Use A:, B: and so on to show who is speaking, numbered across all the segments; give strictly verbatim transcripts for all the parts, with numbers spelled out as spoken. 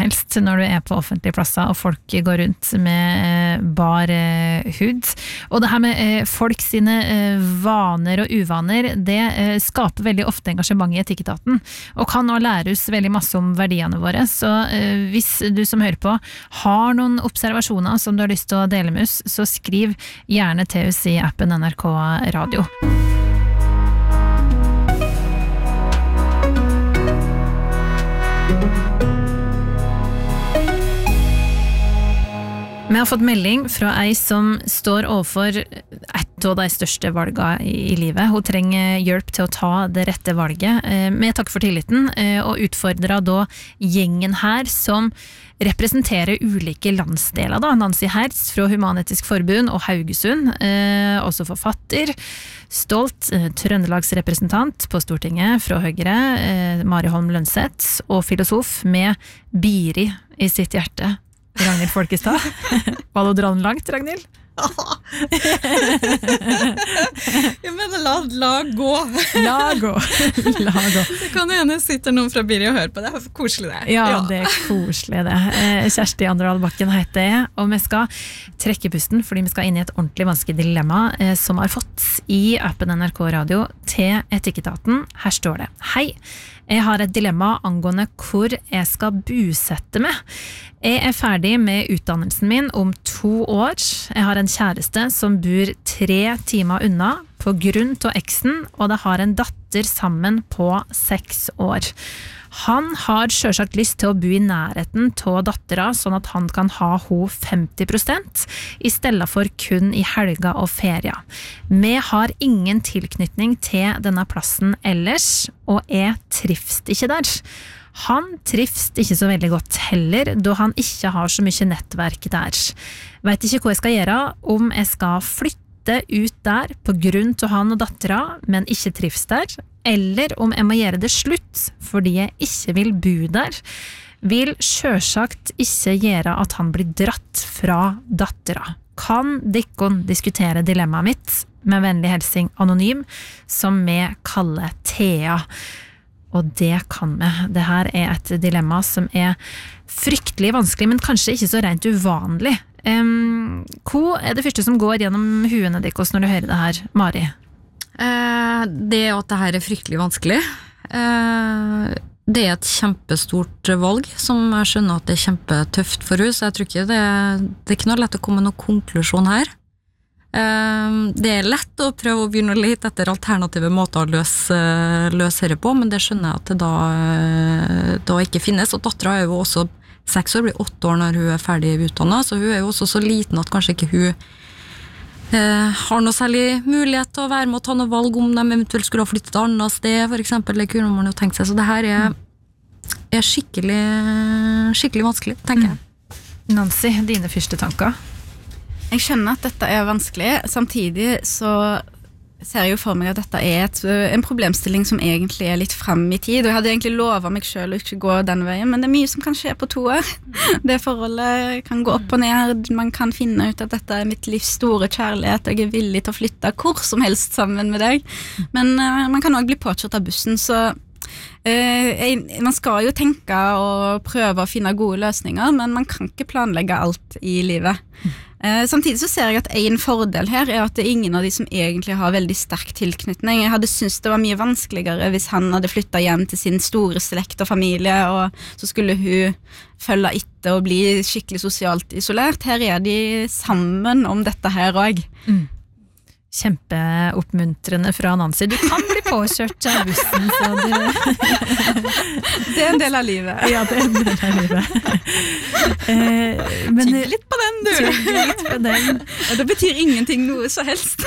A: helst når du er på offentlige plasser og folk går rundt med bar hud. Og det her med folk sine vaner og uvaner, det skaper veldig ofte engasjement i Etikketaten, og kan nå lære oss veldig masse om verdiene våre. Så hvis du som hører på har noen observasjoner som du har lyst til å dele med oss, så skriv gjerne til oss i appen N R K Radio. Vi har fått melding fra ei som står overfor et av de største valgene i livet. Hun trenger hjelp til å ta det rette valget. Vi takker for tilliten og utfordrer da gjengen her som representerer ulike landsdeler. Da. Nancy Hertz fra Human-Etisk Forbund og Haugesund, også forfatter. Stolt Trøndelagsrepresentant på Stortinget fra Høyre, Mari Holm Lønseth, og filosof med Biri i sitt hjerte. Ragnhild Folkestad. Var det å dra den langt, Ragnhild?
B: Jeg mener, la, la gå.
A: La gå. La gå.
B: Det kan jo hende sitter noen fra Biri og hører på. Det er koselig det.
A: Ja, ja, det er koselig det. Kjersti Anderdal Bakken heter jeg, og vi skal trekke pusten, fordi vi skal inn i et ordentlig vanskelig dilemma som har fått i appen N R K Radio til Etikketaten. Her står det: Hei, jeg har et dilemma angående hvor jeg skal bosette meg. Jeg er ferdig med utdannelsen min om to år. Jeg har en kjæreste som bor tre timer unna på grunn av eksen, og det har en datter sammen på seks år. Han har selvsagt lyst til å bo i nærheten av dattera, sånn at han kan ha ho femti prosent, i stedet for kun i helga og feria. Vi har ingen tilknytning til denne plassen ellers, og jeg trives ikke der. Han trives ikke så veldig godt heller, da han ikke har så mye nettverk der. Vet ikke hva jeg skal gjøre, om jeg skal flytte ut der på grunn til han og dattera, men ikke trives der, eller om jeg må gjøre det slutt fordi jeg ikke vil bo der, vil selvsagt ikke gjøre at han blir dratt fra dattera. Kan Dikkon diskutere dilemmaet mitt? Med vennlig helsing anonym, som vi kaller Thea. Og det kan vi. Det her er et dilemma som er fryktelig vanskelig, men kanskje ikke så rent uvanlig. Um, hva er det første som går gjennom huene dikkos når du hører det her, Mari?
B: Eh, det at det her er fryktelig vanskelig. Eh, det er et kjempestort valg, som jeg skjønner at det er kjempetøft for henne, så jeg tror ikke det, det er ikke noe lett å komme med noen konklusjon her. Det er lett å prøve å begynne å lete etter alternative måter å løse, løse dette på, men det skjønner jeg at det da, da ikke finnes. Og datteren er jo også seks år, blir åtte år når hun er ferdig utdannet, så hun er jo også så liten at kanskje ikke hun eh, har noe særlig mulighet til å være med å ta noe valg om de eventuelt skulle ha flyttet et annet sted, for eksempel. Det kunne man jo tenkt seg. Så det her er, er skikkelig, skikkelig vanskelig, tenker jeg.
A: Nancy, dine første tanker?
C: Jeg skjønner at dette er vanskelig, samtidig så ser jeg jo for meg at dette er et, en problemstilling som egentlig er litt frem i tid, og jeg hadde egentlig lovet meg selv å ikke gå den veien, men det er mye som kan skje på to år. Det forholdet kan gå opp og ned, man kan finne ut at dette er mitt livs store kjærlighet, og jeg er villig til å flytte hvor som helst sammen med deg, men uh, man kan også bli påkjørt av bussen, så uh, jeg, man skal jo tenke og prøve å finne gode løsninger, men man kan ikke planlegge alt i livet. Eh, samtidig så ser jeg at en fordel her er at det er ingen av de som egentlig har veldig sterk tilknytning. Jeg hadde syntes det var mye vanskeligere hvis han hadde flyttet hjem til sin store slekt og familie, og så skulle hun følge etter og bli skikkelig sosialt isolert. Her er de sammen om dette her også.
A: Mm. Kjempeoppmuntrende fra Nancy. Du kan bli påkjørt av bussen, så du...
C: Det er en del av livet.
A: Ja, det er en del av livet. Eh, men...
C: Tygg litt på den, du!
A: Tygg litt på den.
C: Og det betyr ingenting noe så helst.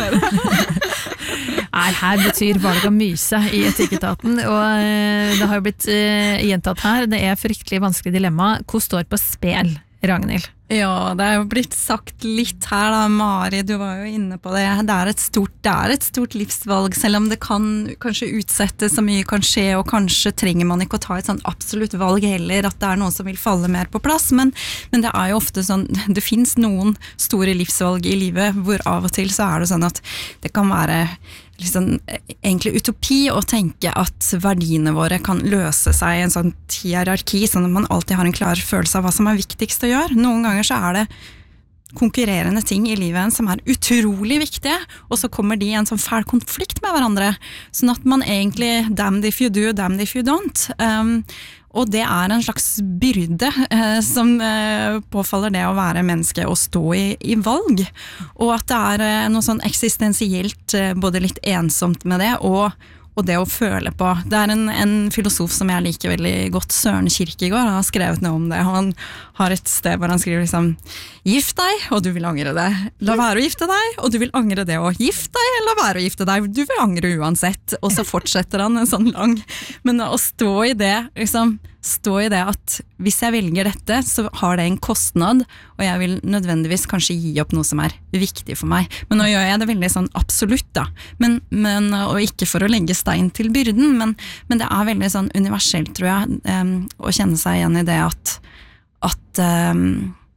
A: Nei, her betyr valg av myse i Etikketaten, og eh, det har jo blitt eh, gjentatt her. Det er fryktelig vanskelig dilemma. Hvor står på spil, Ragnhild?
B: Ja, det er jo blitt sagt litt her da, Mari, du var jo inne på det. Det er et stort, det er et stort livsvalg, selv om det kan kanskje utsette så mye kan skje, og kanskje trenger man ikke å ta et sånn absolutt valg heller, at det er noen som vil falle mer på plass, men, men det er jo ofte sånn, det finnes noen store livsvalg i livet, hvor av og til så er det sånn at det kan være
D: liksom, egentlig utopi å tenke at verdiene våre kan løse seg i en sånn hierarki, sånn at man alltid har en klar følelse av hva som er viktigst å gjøre. Noen ganger så er det konkurrerende ting i livet som er utrolig viktige, og så kommer de i en sånn fæl konflikt med hverandre, sånn at man egentlig damned if you do, damned if you don't. Um, og det er en slags byrde eh, som eh, påfaller det å være menneske og stå i, i valg, og at det er eh, noe sånn eksistensielt, eh, både litt ensomt med det, og og det å føle på. Det er en, en filosof som jeg liker veldig godt, Søren Kierkegaard, han har skrevet noe om det, han har et sted hvor han skriver liksom, gift deg, og du vil angre det. La være å gifte deg, og du vil angre det, og gift deg, eller la være å gifte deg, du vil angre uansett. Og så fortsetter han en sånn lang, men å stå i det, liksom, stå i det at hvis jeg velger dette, så har det en kostnad, og jeg vil nødvendigvis kanskje gi opp noe som er viktig for meg. Men nå gjør jeg det veldig sånn absolutt da, men, men, og ikke for å legge stein til byrden, men, men det er veldig sånn universelt, tror jeg, um, å kjenne seg igjen i det at, at, um,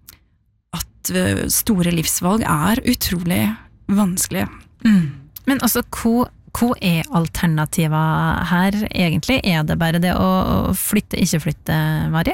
D: at store livsvalg er utrolig vanskelig.
A: Mm. Men altså, hvor Hva er alternativet her egentlig? Er det bare det å flytte, ikke flytte, Mari?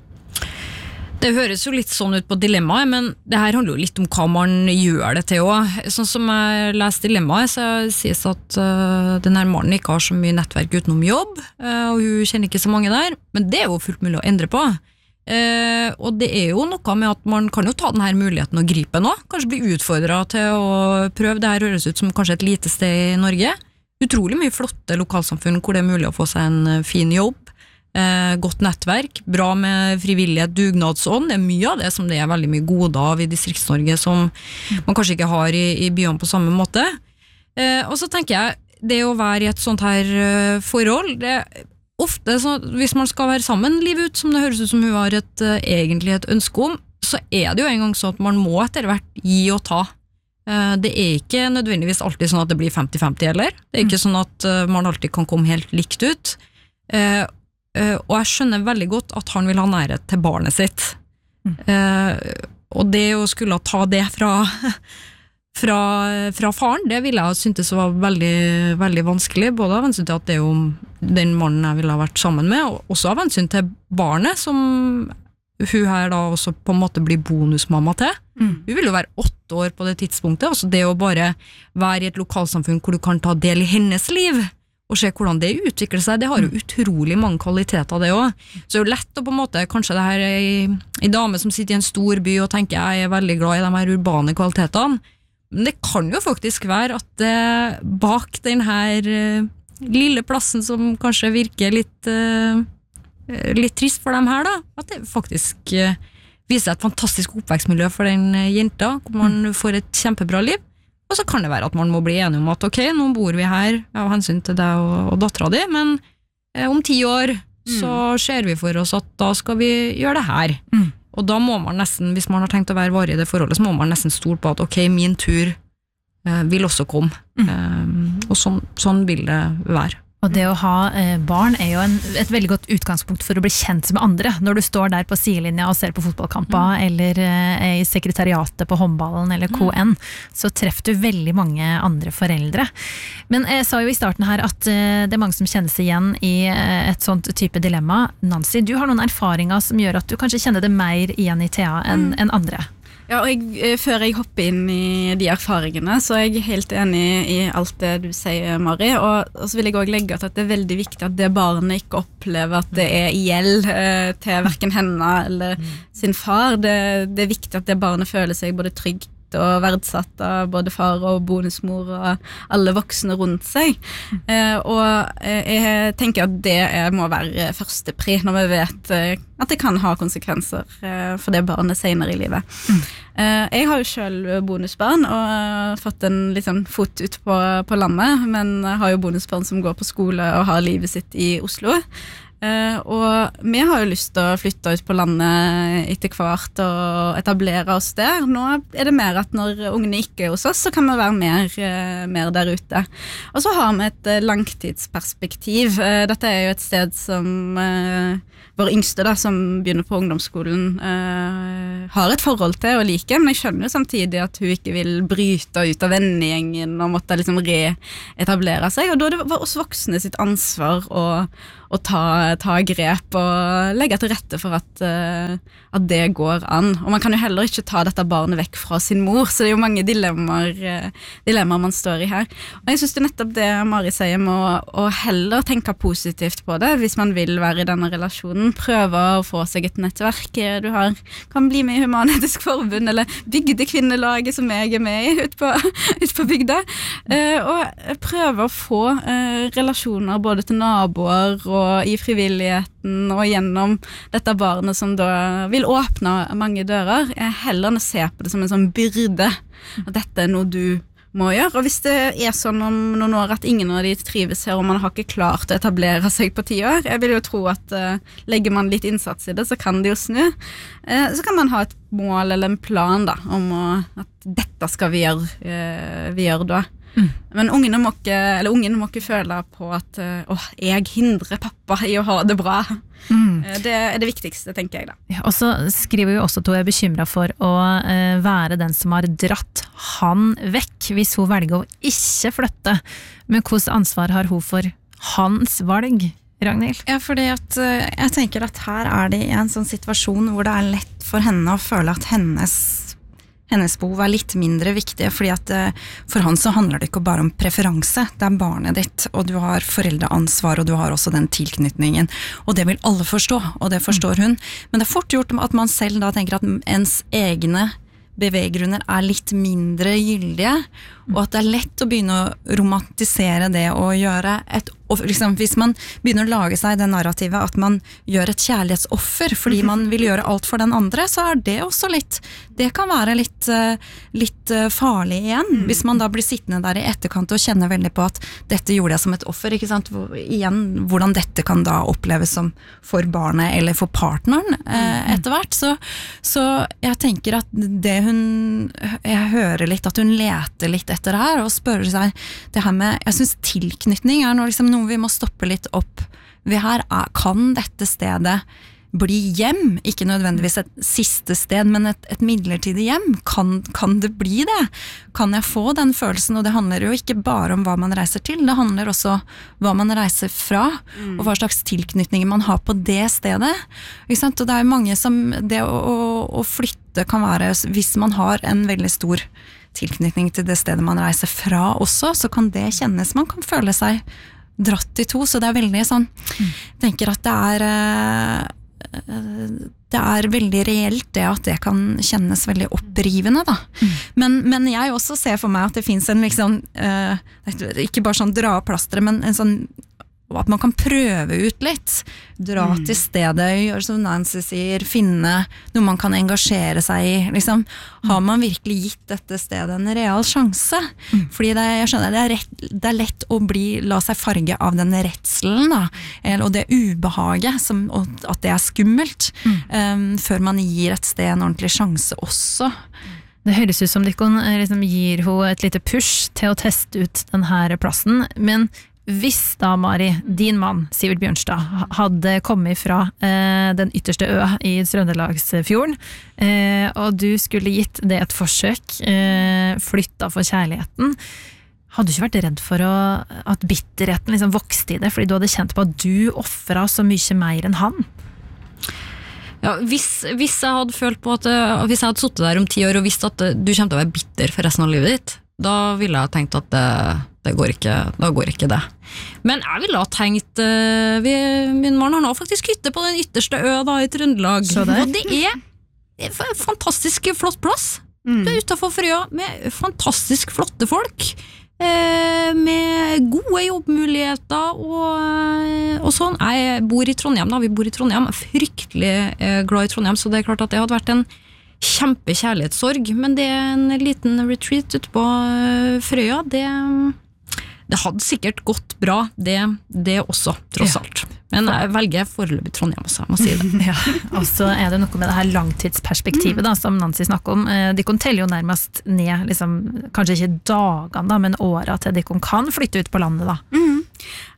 B: Det høres jo litt sånn ut på dilemmaet, men det her handler jo litt om hva man gjør det til også. Sånn som jeg leser dilemmaet, så sies at uh, denne mannen ikke har så mye nettverk utenom jobb, uh, og hun kjenner ikke så mange der, men det er jo fullt mulig å endre på. Uh, og det er jo noe med at man kan jo ta denne muligheten og gripe nå, kanskje bli utfordret til å prøve. Det her høres ut som kanskje et lite sted i Norge, utrolig mye flotte lokalsamfunn hvor det er mulig å få seg en fin jobb, uh, godt nettverk, bra med frivillighet, dugnadsånd. Det er mye av det som det er veldig mye gode av i Distrikts-Norge som man kanskje ikke har i, i byene på samme måte. Uh, og så tenker jeg, det å være i et sånt her uh, forhold, det ofte, så, hvis man skal være sammen livet ut, som det høres ut som hun har et, uh, egentlig et ønske om, så er det jo en gang sånn at man må etter hvert gi og ta. Uh, det er ikke nødvendigvis alltid sånn at det blir femti femti heller. Det er ikke sånn at uh, man alltid kan komme helt likt ut. Uh, uh, og jeg skjønner veldig godt at han vil ha nærhet til barnet sitt. Uh, og det å skulle ta det fra... Fra, fra faren, det ville jeg syntes var veldig, veldig vanskelig, både av hensyn til at det er jo den mannen jeg ville ha vært sammen med, og også av hensyn til barnet, som hun her da også på en måte blir bonusmamma til. Mm. Hun vil jo være åtte år på det tidspunktet, altså det å bare være i et lokalsamfunn hvor du kan ta del i hennes liv, og se hvordan det utvikler seg, det har jo utrolig mange kvaliteter det også. Så det er jo lett å på en måte, kanskje det her er en dame som sitter i en stor by og tenker jeg er veldig glad i de her urbane kvalitetene, men det kan jo faktisk være at uh, bak den her uh, lille plassen som kanskje virker litt, uh, litt trist for dem her da, at det faktisk uh, viser et fantastisk oppvekstmiljø for den uh, jenta, hvor man mm. får et kjempebra liv, og så kan det være at man må bli enige om at ok, nå bor vi her av hensyn til deg og, og datteren din, men uh, om ti år mm. så ser vi for oss at da skal vi gjøre det her. Mm. Og da må man nesten, hvis man har tenkt å være varig i det forholdet, så må man nesten stole på at ok, min tur eh, vil også komme. Mm. Eh, og sånn, sånn vil det være.
A: Og det å ha eh, barn er jo en, et veldig godt utgangspunkt for å bli kjent med andre. Når du står der på sidelinja og ser på fotballkamper, mm. eller eh, i sekretariatet på håndballen, eller K N, mm. så treffer du veldig mange andre foreldre. Men jeg sa jo i starten her at eh, det er mange som kjenner seg igjen i eh, et sånt type dilemma. Nancy, du har noen erfaringer som gjør at du kanskje kjenner det mer igjen i Thea enn mm. enn andre.
C: Ja, og jeg, før jeg hopper inn i de erfaringene, så er jeg helt enig i alt det du sier, Mari, og, og så vil jeg også legge til at det er veldig viktig at det barnet ikke opplever at det er gjeld eh, til hverken henne eller sin far. Det, det er viktig at det barnet føler seg både trygt og verdsatt av både far og bonusmor og alle voksne rundt seg. Eh, og jeg tenker at det er, må være første pri når vi vet eh, at det kan ha konsekvenser eh, for det barnet senere i livet. Mm. Eh, jeg har jo selv bonusbarn og har fått en liksom, fot ut på, på landet, men har jo bonusbarn som går på skole og har livet sitt i Oslo. Uh, og vi har jo lyst til å flytte ut på landet etter hvert og etablere oss der. Nå er det mer at når ungene ikke er hos oss, så kan vi være mer, uh, mer der ute. Og så har vi et uh, langtidsperspektiv. Uh, dette er jo et sted som uh, vår yngste da, som begynner på ungdomsskolen, uh, har et forhold til og liker, men jeg skjønner jo samtidig at hun ikke vil bryte ut av vennegjengen og måtte liksom reetablere seg, og da er det oss voksne sitt ansvar å, å ta, ta grep og legge til rette for at, uh, at det går an. Og man kan jo heller ikke ta dette barnet vekk fra sin mor, så det er jo mange dilemmaer, uh, dilemmaer man står i her. Og jeg synes det er nettopp det Mari sier med å, å heller tenke positivt på det, hvis man vil være i denne relasjonen, prøve å få seg et nettverk. Du har, kan bli med i Human-Etisk Forbund, eller Bygdekvinnelaget som jeg er med i ut på, ut på bygda, uh, og prøve å få uh, relasjoner både til naboer og i frivilligheten og gjennom dette barnet som da vil åpne mange dører, heller enn å se på det som en sånn byrde, at dette er noe du må gjøre. Og hvis det er sånn om noen år at ingen av de trives her, og man har ikke klart å etablere seg på ti år, jeg vil jo tro at uh, legger man litt innsats i det, så kan det jo snu. Uh, så kan man ha et mål eller en plan da, om å, at dette skal vi gjøre, uh, vi gjør da. Mm. Men ungene må ikke, eller ungene må ikke føle på at uh, åh, jeg hindrer pappa i å ha det bra. Mm. Uh, det er det viktigste, tenker jeg da.
A: Ja, og så skriver jo også at hun er bekymret for å uh, være den som har dratt han vekk, hvis hun velger å ikke flytte. Men hvordan ansvar har hun for hans valg, Ragnhild?
D: Ja, fordi at uh, jeg tenker at her er det i en sånn situasjon hvor det er lett for henne å føle at hennes hennes behov er litt mindre viktige, fordi at for han så handler det ikke bare om preferanse, det er barnet ditt, og du har foreldreansvar, og du har også den tilknytningen, og det vil alle forstå, og det forstår hun, men det er fort gjort at man selv da tenker at ens egne beveggrunner er litt mindre gyldige, og at det er lett å begynne å romantisere det og gjøre et, og liksom, hvis man begynner å lage seg det narrativet at man gjør et kjærlighetsoffer fordi man vil gjøre alt for den andre, så er det også litt, det kan være litt, litt farlig igjen, hvis man da blir sittende der i etterkant og kjenner veldig på at dette gjorde jeg som et offer, ikke sant? Igjen, hvordan dette kan da oppleves som for barnet eller for partneren eh, etter hvert, så, så jeg tenker at det hun, jeg hører litt at hun leter litt etter det her, og spør seg det her med, jeg synes tilknytning er noe, liksom, noe vi må stoppe litt opp ved her, kan dette stedet bli hjem, ikke nødvendigvis et siste sted, men et, et midlertidig hjem, kan, kan det bli det? Kan jeg få den følelsen? Og det handler jo ikke bare om hva man reiser til, det handler også hva man reiser fra, mm. og hva slags tilknytninger man har på det stedet. Ikke sant? Og det er jo mange som, det å, å, å flytte kan være, hvis man har en veldig stor tilknytning til det stedet man reiser fra også, så kan det kjennes, man kan føle seg dratt i to, så det er veldig sånn, mm. tenker at det er det er veldig reelt det at det kan kjennes veldig opprivende da. Mm. Men, men jeg også ser for meg at det finnes en liksom, uh, ikke bare sånn dra av plasteret, men en sånn at man kan prøve ut litt, dra mm. til stedet, gjøre som Nancy sier, finne noe man kan engasjere seg i, liksom. Har man virkelig gitt dette stedet en real sjanse? Mm. Fordi det, jeg skjønner, det er, rett, det er lett å bli, la seg farge av den redselen da, og det ubehaget, som, og at det er skummelt, mm. um, før man gir et sted en ordentlig sjanse også.
A: Det høres ut som de liksom, gir henne et lite push til å teste ut denne plassen, men hvis da, Mari, din mann, Sivert Bjørnstad, hadde kommet fra eh, den ytterste ø i Trøndelagsfjorden, eh, og du skulle gitt det et forsøk, eh, flytta for kjærligheten, hadde du ikke vært redd for å, at bitterheten liksom vokste i det, fordi du hadde kjent på at du offret så mye mer enn han?
B: Ja, hvis, hvis jeg hadde følt på at hvis jeg hadde suttet der om ti år og visst at du kommer til å være bitter for resten av livet ditt, da ville jeg tenkt at det, det går ikke, da går ikke det. Men jeg ville ha tenkt, uh, vi, min mann har nå faktisk hytte på den ytterste ø da, i Trøndelag, og det er en fantastisk flott plass. Mm. Det er utenfor Frøya med fantastisk flotte folk, eh, med gode jobbmuligheter og, og sånn. Jeg bor i Trondheim da, vi bor i Trondheim, fryktelig eh, glad i Trondheim, så det er klart at det hadde vært en kjempekjærlighetssorg, men det er en liten retreat ute på Frøya, det, det hadde sikkert gått bra, det, det også, tross ja. alt. Men jeg velger foreløpig Trondheim også, jeg må si det.
A: Ja, og så er det noe med det her langtidsperspektivet da, som Nancy snakker om. De kan telle jo nærmest ned, liksom, kanskje ikke dagene da, men årene til de kan flytte ut på landet da.
C: Mm.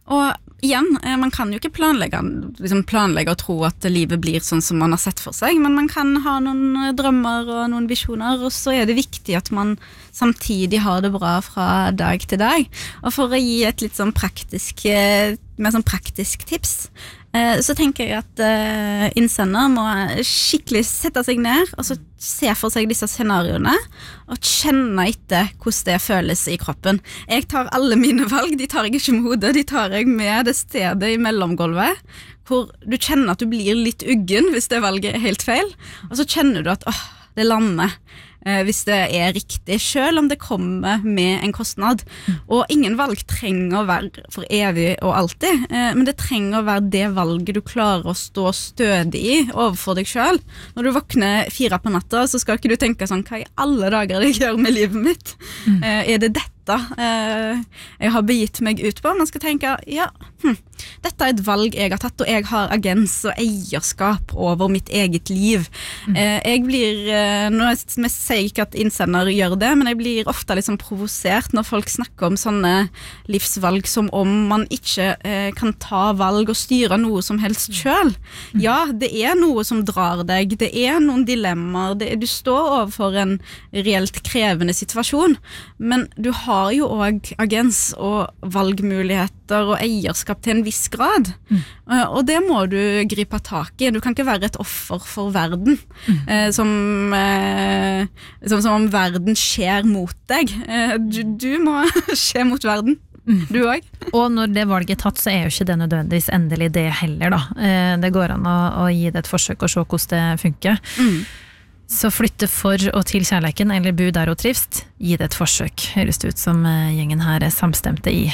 C: Og igjen, man kan jo ikke planlegge, liksom planlegge og tro at livet blir sånn som man har sett for seg, men man kan ha noen drømmer og noen visjoner, og så er det viktig at man samtidig har det bra fra dag til dag. Og for å gi et litt sånn praktisk, mer sånn praktisk tips, så tenker jeg at innsender må skikkelig sette seg ned og så se for seg disse scenarioene og kjenne etter hvordan det føles i kroppen. Jeg tar alle mine valg, de tar jeg ikke med hodet, de tar jeg med det stedet i mellomgulvet hvor du kjenner at du blir litt uggen hvis det valget er helt feil, og så kjenner du at åh, det lander eh, hvis det er riktig, selv om det kommer med en kostnad. Og ingen valg trenger å være for evig og alltid, eh, men det trenger å være det valget du klarer å stå stødig i overfor deg selv. Når du våkner fire på natta, så skal ikke du tenke sånn, hva i alle dager jeg gjør med livet mitt? Mm. Eh, er det dette eh, jeg har begitt meg ut på? Man skal tenke, ja, hm, dette er et valg jeg har tatt, og jeg har agens og eierskap over mitt eget liv. Mm. Eh, jeg blir, eh, nå sier jeg ikke at innsender gjør det, men jeg blir ofte litt sånn provosert når folk snakker om sånne livsvalg som om man ikke eh, kan ta valg og styre noe som helst selv. Mm. Ja, det er noe som drar deg, det er noen dilemmaer, det, du står overfor en reelt krevende situasjon, men du har jo også agens og valgmuligheter og eierskap til en viss grad. Mm. Uh, og det må du gripe tak i. Du kan ikke være et offer for verden, mm. uh, som, uh, som, som om verden skjer mot deg. Uh, du, du må skje mot verden. Mm. Du også.
A: Og når det valget er tatt, så er jo ikke det nødvendigvis endelig det heller da. Uh, det går an å, å gi det et forsøk og se hvordan det funker. Mm. Så flytte for og til kjærleiken, eller bo der og trivst, gi det et forsøk. Høres det ut som gjengen her er samstemte i.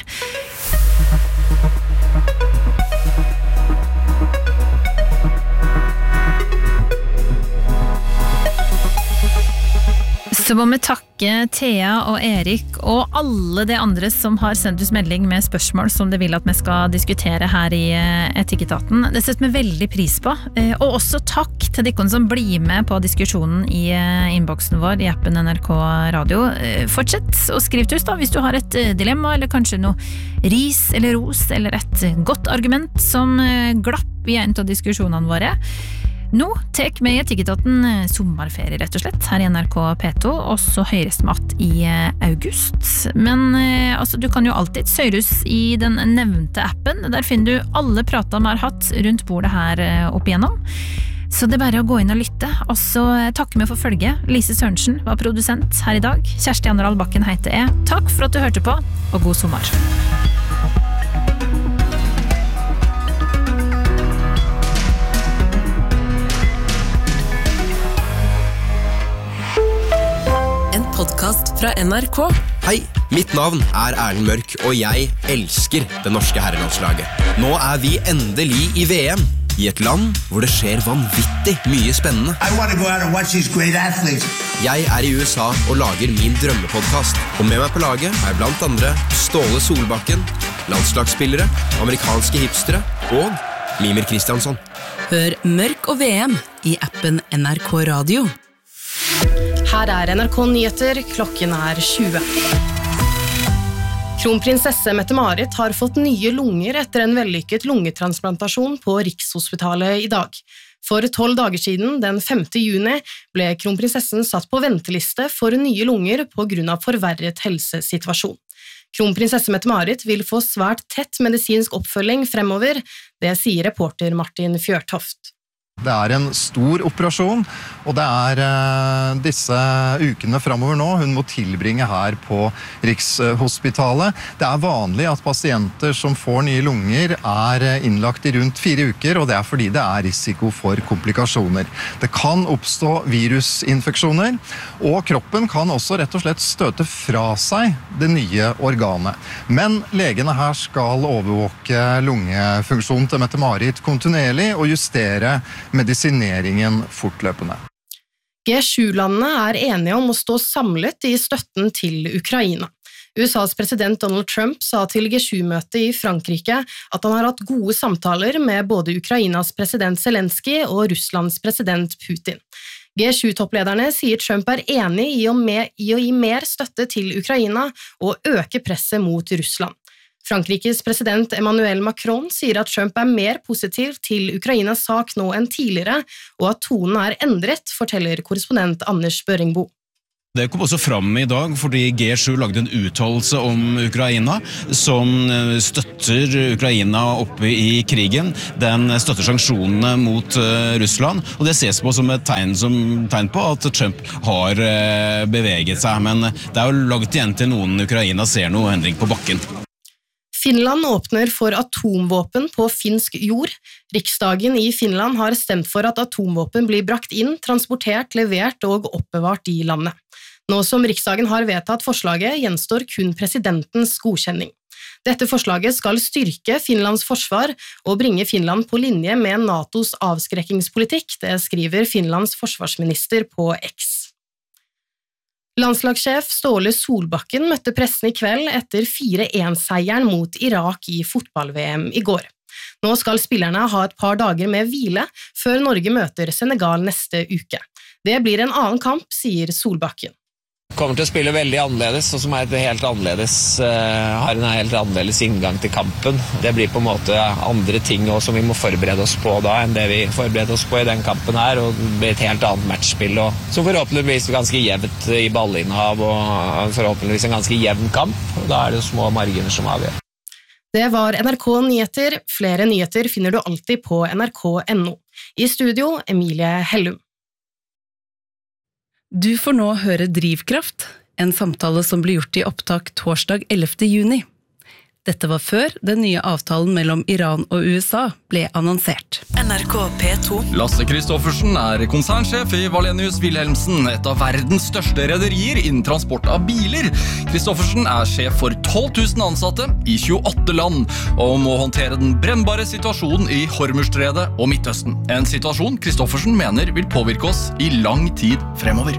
A: Så må vi takke Thea og Erik og alle de andre som har sendt oss melding med spørsmål som de vil at vi skal diskutere her i Etikketaten. Det setter vi veldig pris på. Og også takk til dere som blir med på diskusjonen i innboksen vår i appen N R K Radio. Fortsett å skrive til oss da, hvis du har et dilemma, eller kanskje noe ris eller ros, eller et godt argument som glapp i en av diskusjonene våre. Nå tek vi i Etikketaten sommerferie rett og slett her i N R K P to, og så høres vi att i august. Men altså, du kan jo alltid søyres i den nevnte appen. Der finner du alle prater vi har hatt rundt bordet her opp igjennom. Så det er bare å gå inn og lytte. Og så takker vi for følget. Lise Sørensen var produsent her i dag. Kjersti Andral Bakken heter jeg. Takk for at du hørte på, og god sommer.
E: Podcast fra N R K.
F: Hei, mitt navn er Erlend Mørk, og jeg elsker det norske herrelandslaget. Nå er vi endelig i V M, i et land hvor det skjer vanvittig mye spennende.
G: I want to go out and watch these great athletes.
F: Jeg er i U S A og lager min drømmepodcast, og med meg på laget er blant andre Ståle Solbakken, landslagsspillere, amerikanske hipstere og Mimir Kristiansson.
E: Hør Mørk og V M i appen N R K Radio. Her er N R K Nyheter, klokken er tjue. Kronprinsesse Mette-Marit har fått nye lunger etter en vellykket lungetransplantasjon på Rikshospitalet i dag. For tolv dager siden, den femte juni, ble kronprinsessen satt på venteliste for nye lunger på grunn av forverret helsesituasjon. Kronprinsesse Mette-Marit vil få svært tett medisinsk oppfølging fremover, det sier reporter Martin Fjørtoft.
H: Det er en stor operasjon, og det er uh, disse ukene fremover nå hun må tilbringe her på Rikshospitalet. Det er vanlig at pasienter som får nye lunger er innlagt i rundt fire uker, og det er fordi det er risiko for komplikasjoner. Det kan oppstå virusinfeksjoner, og kroppen kan også rett og slett støte fra seg det nye organet. Men legene her skal overvåke lungefunksjonen til Mette-Marit kontinuerlig og justere medisineringen fortløpende.
E: G sju-landene er enige om å stå samlet i støtten til Ukraina. U S A's president Donald Trump sa til G sju-møtet i Frankrike at han har hatt gode samtaler med både Ukrainas president Zelensky og Russlands president Putin. G sju-topplederne sier Trump er enig i å, med, i å gi mer støtte til Ukraina og øke presset mot Russland. Frankrikes president Emmanuel Macron sier at Trump er mer positiv til Ukrainas sak nå enn tidligere, og at tonen er endret, forteller korrespondent Anders Børingbo.
I: Det kom også fram I dag fordi G sju lagde en uttalelse om Ukraina som støtter Ukraina oppe I krigen. Den støtter sanksjonene mot Russland, og det ses på som et tegn, som, tegn på at Trump har beveget seg. Men det er jo langt igjen til noen Ukraina ser noe endring på bakken.
E: Finland åpner for atomvåpen på finsk jord. Riksdagen I Finland har stemt for at atomvåpen blir brakt inn, transportert, levert og oppbevart I landet. Nå som Riksdagen har vedtatt forslaget, gjenstår kun presidentens godkjenning. Dette forslaget skal styrke Finlands forsvar og bringe Finland på linje med NATOs avskrekkingspolitikk, det skriver Finlands forsvarsminister på X. Landslagssjef Ståle Solbakken møtte pressen I kveld etter fire en-seieren mot Irak I fotball-VM I går. Nå skal spillerne ha et par dager med hvile før Norge møter Senegal neste uke. Det blir en annen kamp, sier Solbakken.
J: Kommer til å spille veldig annerledes, og som er et helt annerledes, uh, har en helt annerledes inngang til kampen. Det blir på en måte andre ting også, som vi må forberede oss på da, enn det vi forbereder oss på I den kampen her, og det blir et helt annet matchspill, og som forhåpentligvis er ganske jevnt I ballinnhav, og forhåpentligvis en ganske jevn kamp, og da er det jo små marginer som avgjør.
E: Det var N R K Nyheter. Flere nyheter finner du alltid på N R K punktum N O. I studio, Emilie Hellum.
K: Du får nå høre Drivkraft, en samtale som ble gjort I opptak torsdag ellevte juni. Dette var før den nye avtalen mellom Iran og USA ble annonsert.
L: N R K P to.
M: Lasse Kristoffersen er konsernsjef I Wallenius Wilhelmsen, et av verdens største rederier innen transport av biler. Kristoffersen er sjef for tolv tusen ansatte I tjueåtte land, og må håndtere den brennbare situasjonen I Hormuzstredet og Midtøsten. En situasjon Kristoffersen mener vil påvirke oss I lang tid fremover.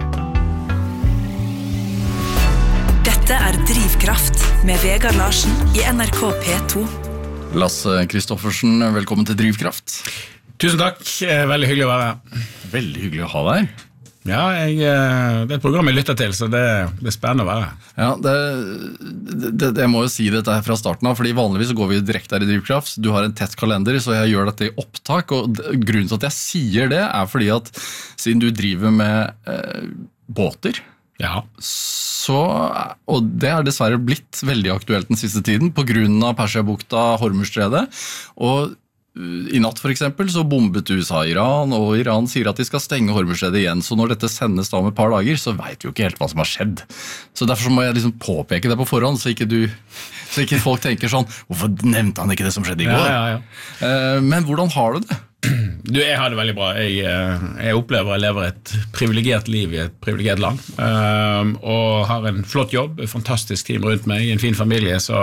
L: Dette er Drivkraft med Vegard Larsen I N R K P to.
M: Lasse Kristoffersen, velkommen til Drivkraft.
N: Tusen takk, veldig hyggelig å være her.
M: Veldig hyggelig å ha deg her.
N: Ja, jeg, det er et program jeg lytter til, så det, det er spennende å være her.
M: Ja, det, det, det, jeg må jo si dette her fra starten av, fordi vanligvis går vi direkte her I Drivkraft. Du har en tett kalender, så jeg gjør dette I opptak, og grunnen til at jeg sier det er fordi at siden du driver med eh, båter,
N: ja.
M: Så, og det er dessverre blitt veldig aktuelt den siste tiden på grunn av Persiabukta, Hormuzstredet, og I natt for eksempel så bombet U S A Iran, og Iran sier at de skal stenge Hormuzstredet igjen, så når dette sendes da om et par dager, så vet vi jo ikke helt hva som har skjedd. Så derfor så må jeg liksom påpeke det på forhånd, så ikke, du, så ikke folk tenker sånn, hvorfor nevnte han ikke det som skjedde I går?
N: Ja, ja, ja.
M: Men hvordan har du det?
N: Du, jeg har det veldig bra. Jeg, jeg opplever jeg lever et privilegert liv I et privilegert land, og har en flott jobb, et fantastisk team rundt meg, en fin familie, så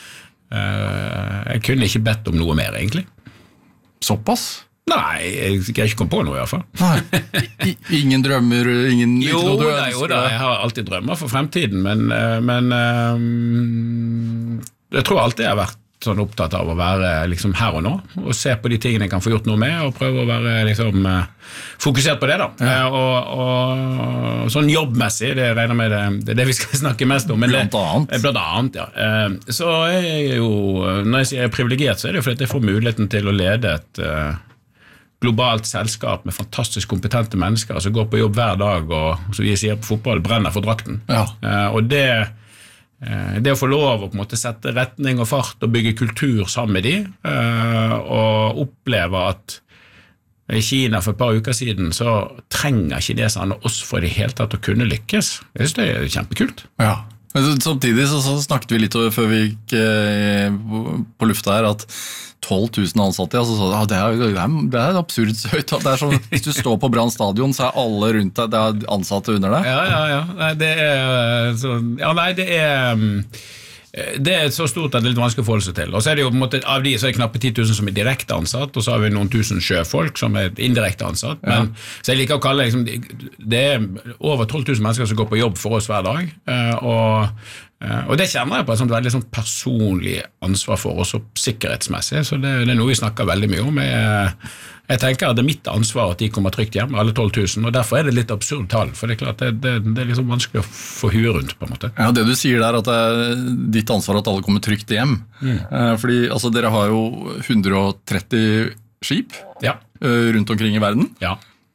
N: jeg kunne ikke bedt om noe mer, egentlig.
M: Såpass?
N: Nei, jeg skal ikke komme på noe I hvert fall.
M: Nei, ingen drømmer, ingen
N: jo, noe du ønsker? Jo da, jeg har alltid drømmer for fremtiden, men, men um, jeg tror alltid jeg har vært sånn opptatt av å være liksom her og nå, og se på de tingene jeg kan få gjort noe med, og prøve å være liksom fokusert på det da. Ja. Og, og sånn jobbmessig, det regner med det, det er det vi skal snakke mest om. Men
M: blant annet.
N: Det, blant annet, ja. Så jeg er jo, når jeg sier jeg er privilegert, så er det jo fordi jeg får muligheten til å lede et globalt selskap med fantastisk kompetente mennesker som går på jobb hver dag, og som vi sier på fotball, brenner for drakten.
M: Ja.
N: Og det Det å få lov å på en måte sette retning og fart og bygge kultur sammen med de, og oppleve at I Kina for et par uker siden så trenger ikke det sånn oss for det hele tatt å kunne lykkes. Jeg synes det er kjempekult.
M: Ja, men samtidig så, så snakket vi litt før vi gikk eh, på lufta her at tolv tusen ansatte, altså, så, ja, det, er, det er absurd høyt. Det er sånn, hvis du står på Brann stadion, så er alle rundt deg, det er ansatte under deg.
N: Ja, ja, ja. Nei, det er, så, ja, nei, det er det er så stort at det er litt vanskelig å forholde seg til. Og så er det jo på en måte, av de så er det knappe ti tusen som er direkte ansatt, og så har vi noen tusen sjøfolk som er indirekte ansatt. Men, ja. Så jeg liker å kalle det, liksom, det er over tolv tusen mennesker som går på jobb for oss hver dag, og Og det kjenner jeg på et sånt veldig sånn personlig ansvar for, også sikkerhetsmessig, så det, det er noe vi snakker veldig mye om. Jeg, jeg tenker at det er mitt ansvar at de kommer trygt hjem, alle tolv tusen, og derfor er det litt absurd tall, for det er klart det, det, det er liksom vanskelig å få huet rundt på en måte.
M: Ja, det du sier der, at det er ditt ansvar at alle kommer trygt hjem, mm. fordi altså, dere har jo hundre og tretti skip
N: ja.
M: rundt omkring i verden.
N: Ja.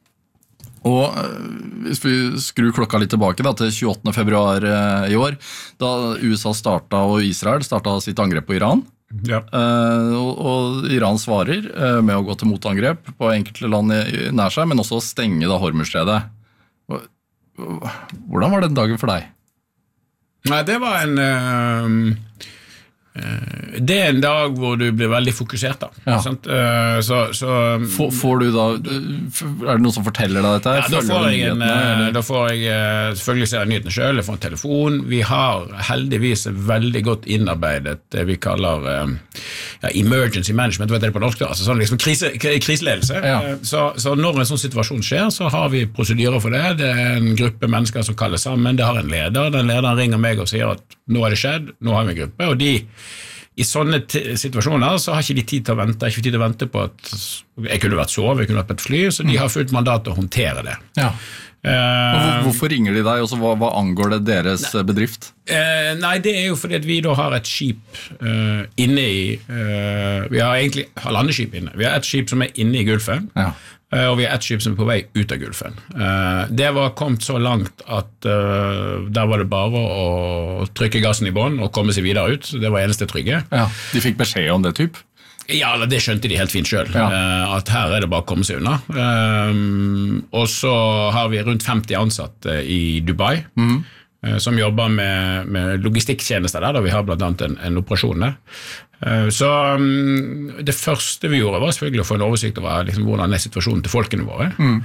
M: Og hvis vi skrur klokka litt tilbake da, til tjueåttende februar i år, da U S A startet og Israel startet sitt angrep på Iran,
N: ja.
M: og, og Iran svarer med å gå til motangrep på enkelte land nær seg, men også stenge da Hormuzstredet. Hvordan var den dagen for deg?
N: Nei, det var en... Øh... Det er en dag hvor du blir veldig fokusert da.
M: Ja.
N: Så, så,
M: får, får du da, er det noen som forteller deg dette?
N: Ja, da får jeg, en, da får jeg selvfølgelig ser jeg nyhetene selv, jeg får en telefon. Vi har heldigvis veldig godt innarbeidet det vi kaller ja, emergency management, vet du det på norsk da? Altså sånn liksom krise, kriseledelse. Ja. Så, så når en sånn situasjon skjer, så har vi prosedyrer for det. Det er en gruppe mennesker som kaller sammen, det har en leder. Den lederen ringer meg og sier at nå har det skjedd, nå har vi en gruppe, og de i sånne situasjoner så har ikke de tid til å vente, ikke tid til å vente på at jeg kunne vært sove, jeg kunne vært på et fly, så de har fullt mandat til å håndtere det.
M: Ja. Uh, Hvorfor ringer de deg, og hva, hva angår det deres nei, bedrift?
N: Uh, nei, det er jo fordi at vi da har et skip uh, inne i, uh, vi har egentlig halvandet skip inne, vi har et skip som er inne i Gulfen, ja. uh, og vi har et skip som er på vei ut av Gulfen. Uh, det var kommet så langt at uh, der var det bare å trykke gassen i bånd og komme seg videre ut, det var eneste trygge.
M: Ja, de fikk beskjed om det typ?
N: Ja, det skjønte de helt fint selv, ja. At her er det bare å komme seg unna. Um, og så har vi rundt femti ansatte i Dubai, mm. uh, som jobber med, med logistikktjenester der, da vi har blant annet en, en operasjon der. Uh, så um, det første vi gjorde var selvfølgelig å få en oversikt over liksom, hvordan er situasjonen til folkene våre. Mm.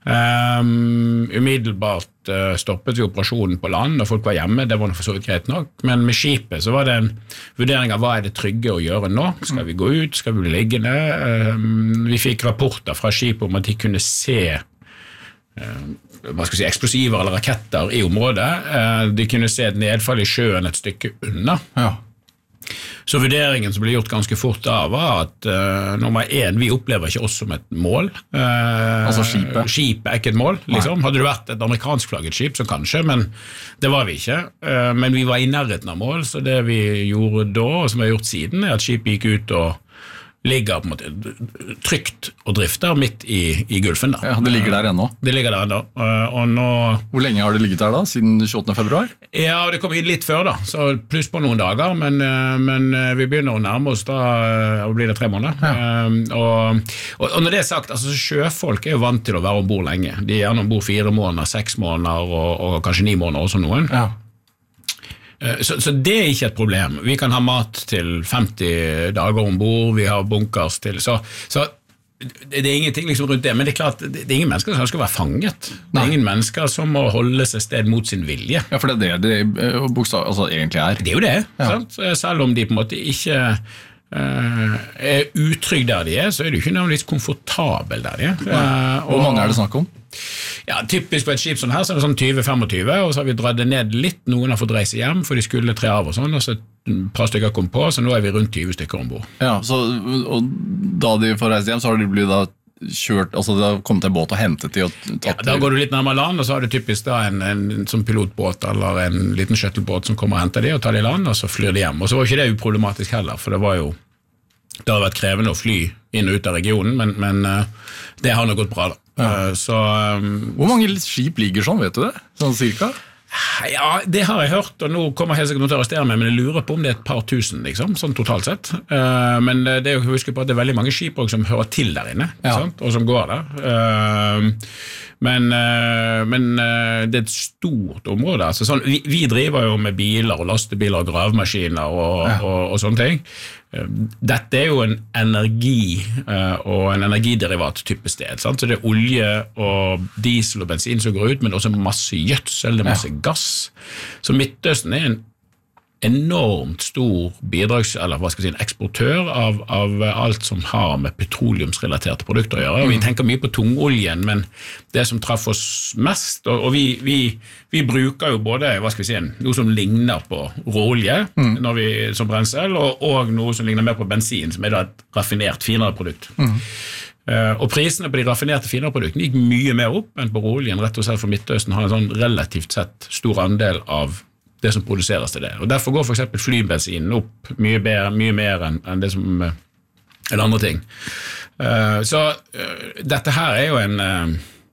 N: Um, umiddelbart uh, stoppet vi operasjonen på land og folk var hjemme, det var for så vidt greit nok, men med skipet så var det en vurdering av hva er det trygge å gjøre nå, skal vi gå ut, skal vi bli liggende, um, vi fikk rapporter fra skipet om at de kunne se uh, hva skal vi si, eksplosiver eller raketter i området, uh, de kunne se et nedfall i sjøen et stykke unna. Ja. Så vurderingen som ble gjort ganske fort av var at uh, nummer én, vi opplever ikke oss som et mål. Uh,
M: altså skipet?
N: Skipet er ikke et mål, liksom. Hadde det vært et amerikansk flagget skip, så kanskje, men det var vi ikke. Uh, men vi var i nærheten av mål, så det vi gjorde da, og som vi har gjort siden, er at skipet gikk ut og ligger på en måte trygt og drifter midt i, i Gulfen da.
M: Ja, det ligger der ennå.
N: Det ligger der ennå. Og nå...
M: Hvor lenge har det ligget der da, siden tjueåttende februar?
N: Ja, det kom inn litt før da, så pluss på noen dager, men, men vi begynner å nærme oss da, og blir det tre måneder. Ja. Og, og, og når det er sagt, altså sjøfolk er jo vant til å være ombord lenge. De er gjerne ombord fire måneder, seks måneder og, og kanskje ni måneder også noen. Ja. Så, så det er ikke et problem. Vi kan ha mat til femti dager ombord, vi har bunkers til, så, så det er ingenting liksom rundt det, men det er klart, det er ingen mennesker som skal være fanget. Det er ingen mennesker som må holde seg sted mot sin vilje.
M: Ja, for det er det det bokstav, altså, egentlig er.
N: Det er jo det, ja. Sant? Selv om de på en måte ikke uh, er utrygg der de er, så er de ikke nødvendigvis komfortabel der de er.
M: Uh, Hvor mange er det snakk om?
N: Ja, typisk på et skip sånn her, så er det sånn tjue til femogtyve, og så har vi dratt det ned litt, noen har fått reise hjem, for de skulle tre av og sånn, og så et par stykker kom på, så nå er vi rundt tyve stykker ombord.
M: Ja, så, og da de får reise hjem, så har de blitt da kjørt, altså det har kommet en båt og hentet de og tatt
N: ja, da går du litt nærmere land, og så har du typisk da en, en, en sånn pilotbåt, eller en liten shuttlebåt som kommer og henter de, og tar de i land, og så flyr de hjem. Og så var ikke det uproblematisk heller, for det var jo, det har vært krevende å fly inn og ut av regionen, men, men det har nok gått bra da. Ja. Så, um,
M: hvor mange skip ligger sånn, vet du det? Sånn cirka?
N: Ja, det har jeg hørt, og nå kommer jeg helt sikkert noe til å arrestere meg, men jeg lurer på om det er et par tusen, liksom, sånn totalt sett. Uh, men det er jo å huske på at det er veldig mange skip som hører til der inne, ja. Sant? Og som går der. Uh, men, uh, men uh, det er et stort område. Altså, sånn, vi, vi driver jo med biler og lastebiler og gravemaskiner og, ja. og, og sånne ting. Dette er jo en energi og en energiderivat type sted, sant? Så det er olje og diesel og bensin som går ut, men også masse gjødsel, det er masse ja. gass. Så Midtøsten er en enormt stor bidrags, eller hva skal jeg si, en eksportør av, av alt som har med petroleumsrelaterte produkter å gjøre. Og vi tenker mye på tungoljen, men det som traff oss mest, og, og vi, vi, vi bruker jo både, hva skal vi si, noe som ligner på råolje mm. når vi, som brensel, og, og noe som ligner mer på bensin, som er da et raffinert, finere produkt. Mm. Uh, og prisene på de raffinerte finere produktene gikk mye mer opp enn på råoljen, rett og slett for Midtøsten har en sånn relativt sett stor andel av det som produseres til det. Og derfor går for eksempel flybensinen opp mye, bedre, mye mer enn, enn det som er andre ting. Uh, så uh, dette her er jo en uh,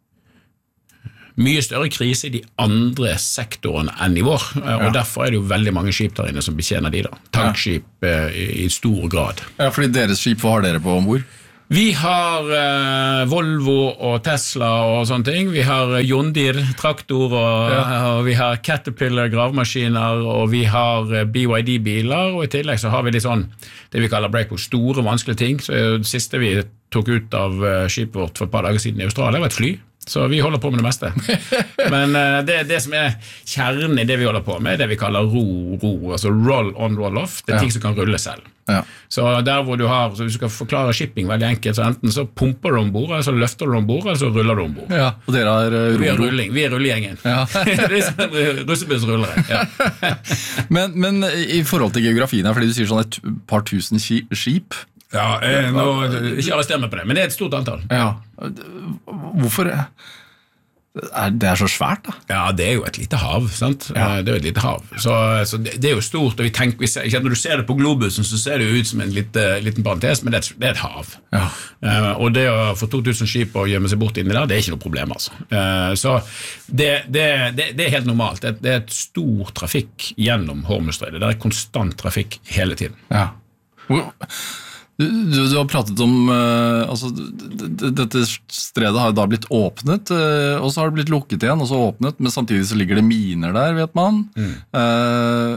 N: mye større krise i de andre sektorene enn i vår, uh, og ja. Derfor er det jo veldig mange skip der inne som betjener de da. Tankskip uh, i, i stor grad.
M: Ja, fordi deres skip, hva har dere på ombord?
N: Vi har eh, Volvo og Tesla og sånne ting. Vi har John Deere traktor, og, ja. og vi har Caterpillar gravemaskiner, og vi har B Y D-biler, og i tillegg så har vi litt sånn, det vi kaller breakpool, store, vanskelige ting. Så det siste vi tok ut av skipet vårt for et par dager siden i Australia var et fly. Så vi holder på med det meste. Men uh, det, det som er kjernen i det vi holder på med, det vi kaller ro, ro, altså roll on, roll off, det er ja. Ting som kan rulle selv. Ja. Så der hvor du har, så hvis du skal forklare shipping veldig enkelt, så enten så pumper du ombord, eller så løfter du ombord, eller så ruller du ombord.
M: Ja, og dere er uh,
N: vi er rulling, vi er rullgjengen. Ja. Det er som en russebussrullere. Ja.
M: men, men i forhold til geografien her, fordi du sier sånn et par tusen skip,
N: ja, eh, nå, ikke arrester meg på det, men det er et stort antall.
M: Ja. Hvorfor er det er så svært da?
N: Ja, det er jo et lite hav, sant? Ja. Det er jo et lite hav. Så, så det, det er jo stort, og vi tenker, vi ser, når du ser det på globusen, så ser det jo ut som en lite, liten parentes, men det er, det er et hav. Ja. Uh, og det å få to tusen skip å gjemme seg bort inni der, det er ikke noe problem, altså. Uh, så det, det, det, det er helt normalt. Det, det er et stor trafikk gjennom Hormuzstredet. Det er konstant trafikk hele tiden.
M: Ja. Du, du, du har pratet om uh, altså, dette stredet har da blitt åpnet, uh, og så har det blitt lukket igjen, og så åpnet, men samtidig så ligger det miner der, vet man. Mm. Uh,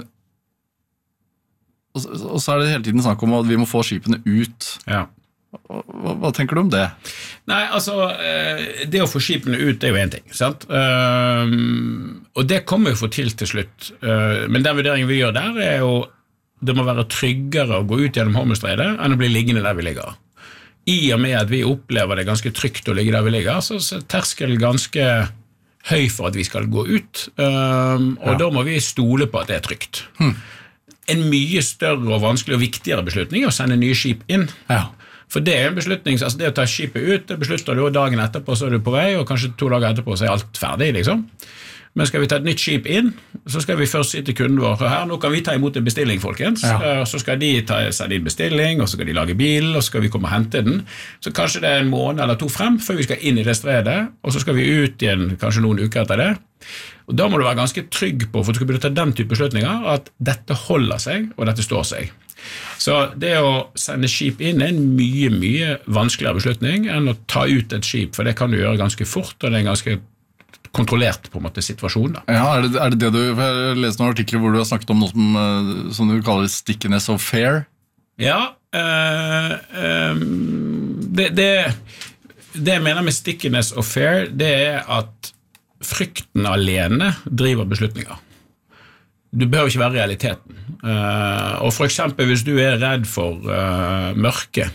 M: og, og så er det hele tiden snakk om at vi må få skipene ut. Ja. Hva, hva tenker du om det?
N: Nei, altså, det å få skipene ut er jo en ting, sant? Og det kommer jo få til til slutt, men den vurderingen vi gjør der er jo det må være tryggere å gå ut gjennom Hormuzstredet enn å bli liggende der vi ligger. I og med at vi opplever det ganske trygt å ligge der vi ligger, så er terskelen ganske høy for at vi skal gå ut, um, og ja. Da må vi stole på at det er trygt. Hmm. En mye større og vanskelig og viktigere beslutning er å sende nye skip inn. Ja. For det er en beslutning, altså det å ta skipet ut, det beslutter du dagen etterpå, så er du på vei, og kanskje to dager etterpå så er alt ferdig, liksom. Men skal vi ta et nytt skip inn, så skal vi først si til kunden vår, her, nå kan vi ta imot en bestilling, folkens. Ja. Så skal de ta seg din bestilling, og så skal de lage bil, og så skal vi komme og hente den. Så kanskje det er en måned eller to frem, før vi skal inn i det stredet, og så skal vi ut igjen kanskje noen uker etter det. Og da må du være ganske trygg på, for du skal begynne å ta den type beslutninger, at dette holder seg, og dette står seg. Så det å sende skip inn er en mye, mye vanskeligere beslutning enn å ta ut et skip, for det kan du gjøre ganske fort, og det er en ganske kontrollert på en måte situasjon da.
M: Ja, er det, er det det du, jeg leste noen artikler hvor du har snakket om noe som, som du kaller stickiness of fear?
N: Ja, øh, øh, det, det, det jeg mener med stickiness of fear, det er at frykten alene driver beslutninger. Du behøver ikke være realiteten. Uh, og for eksempel hvis du er redd for uh, mørke,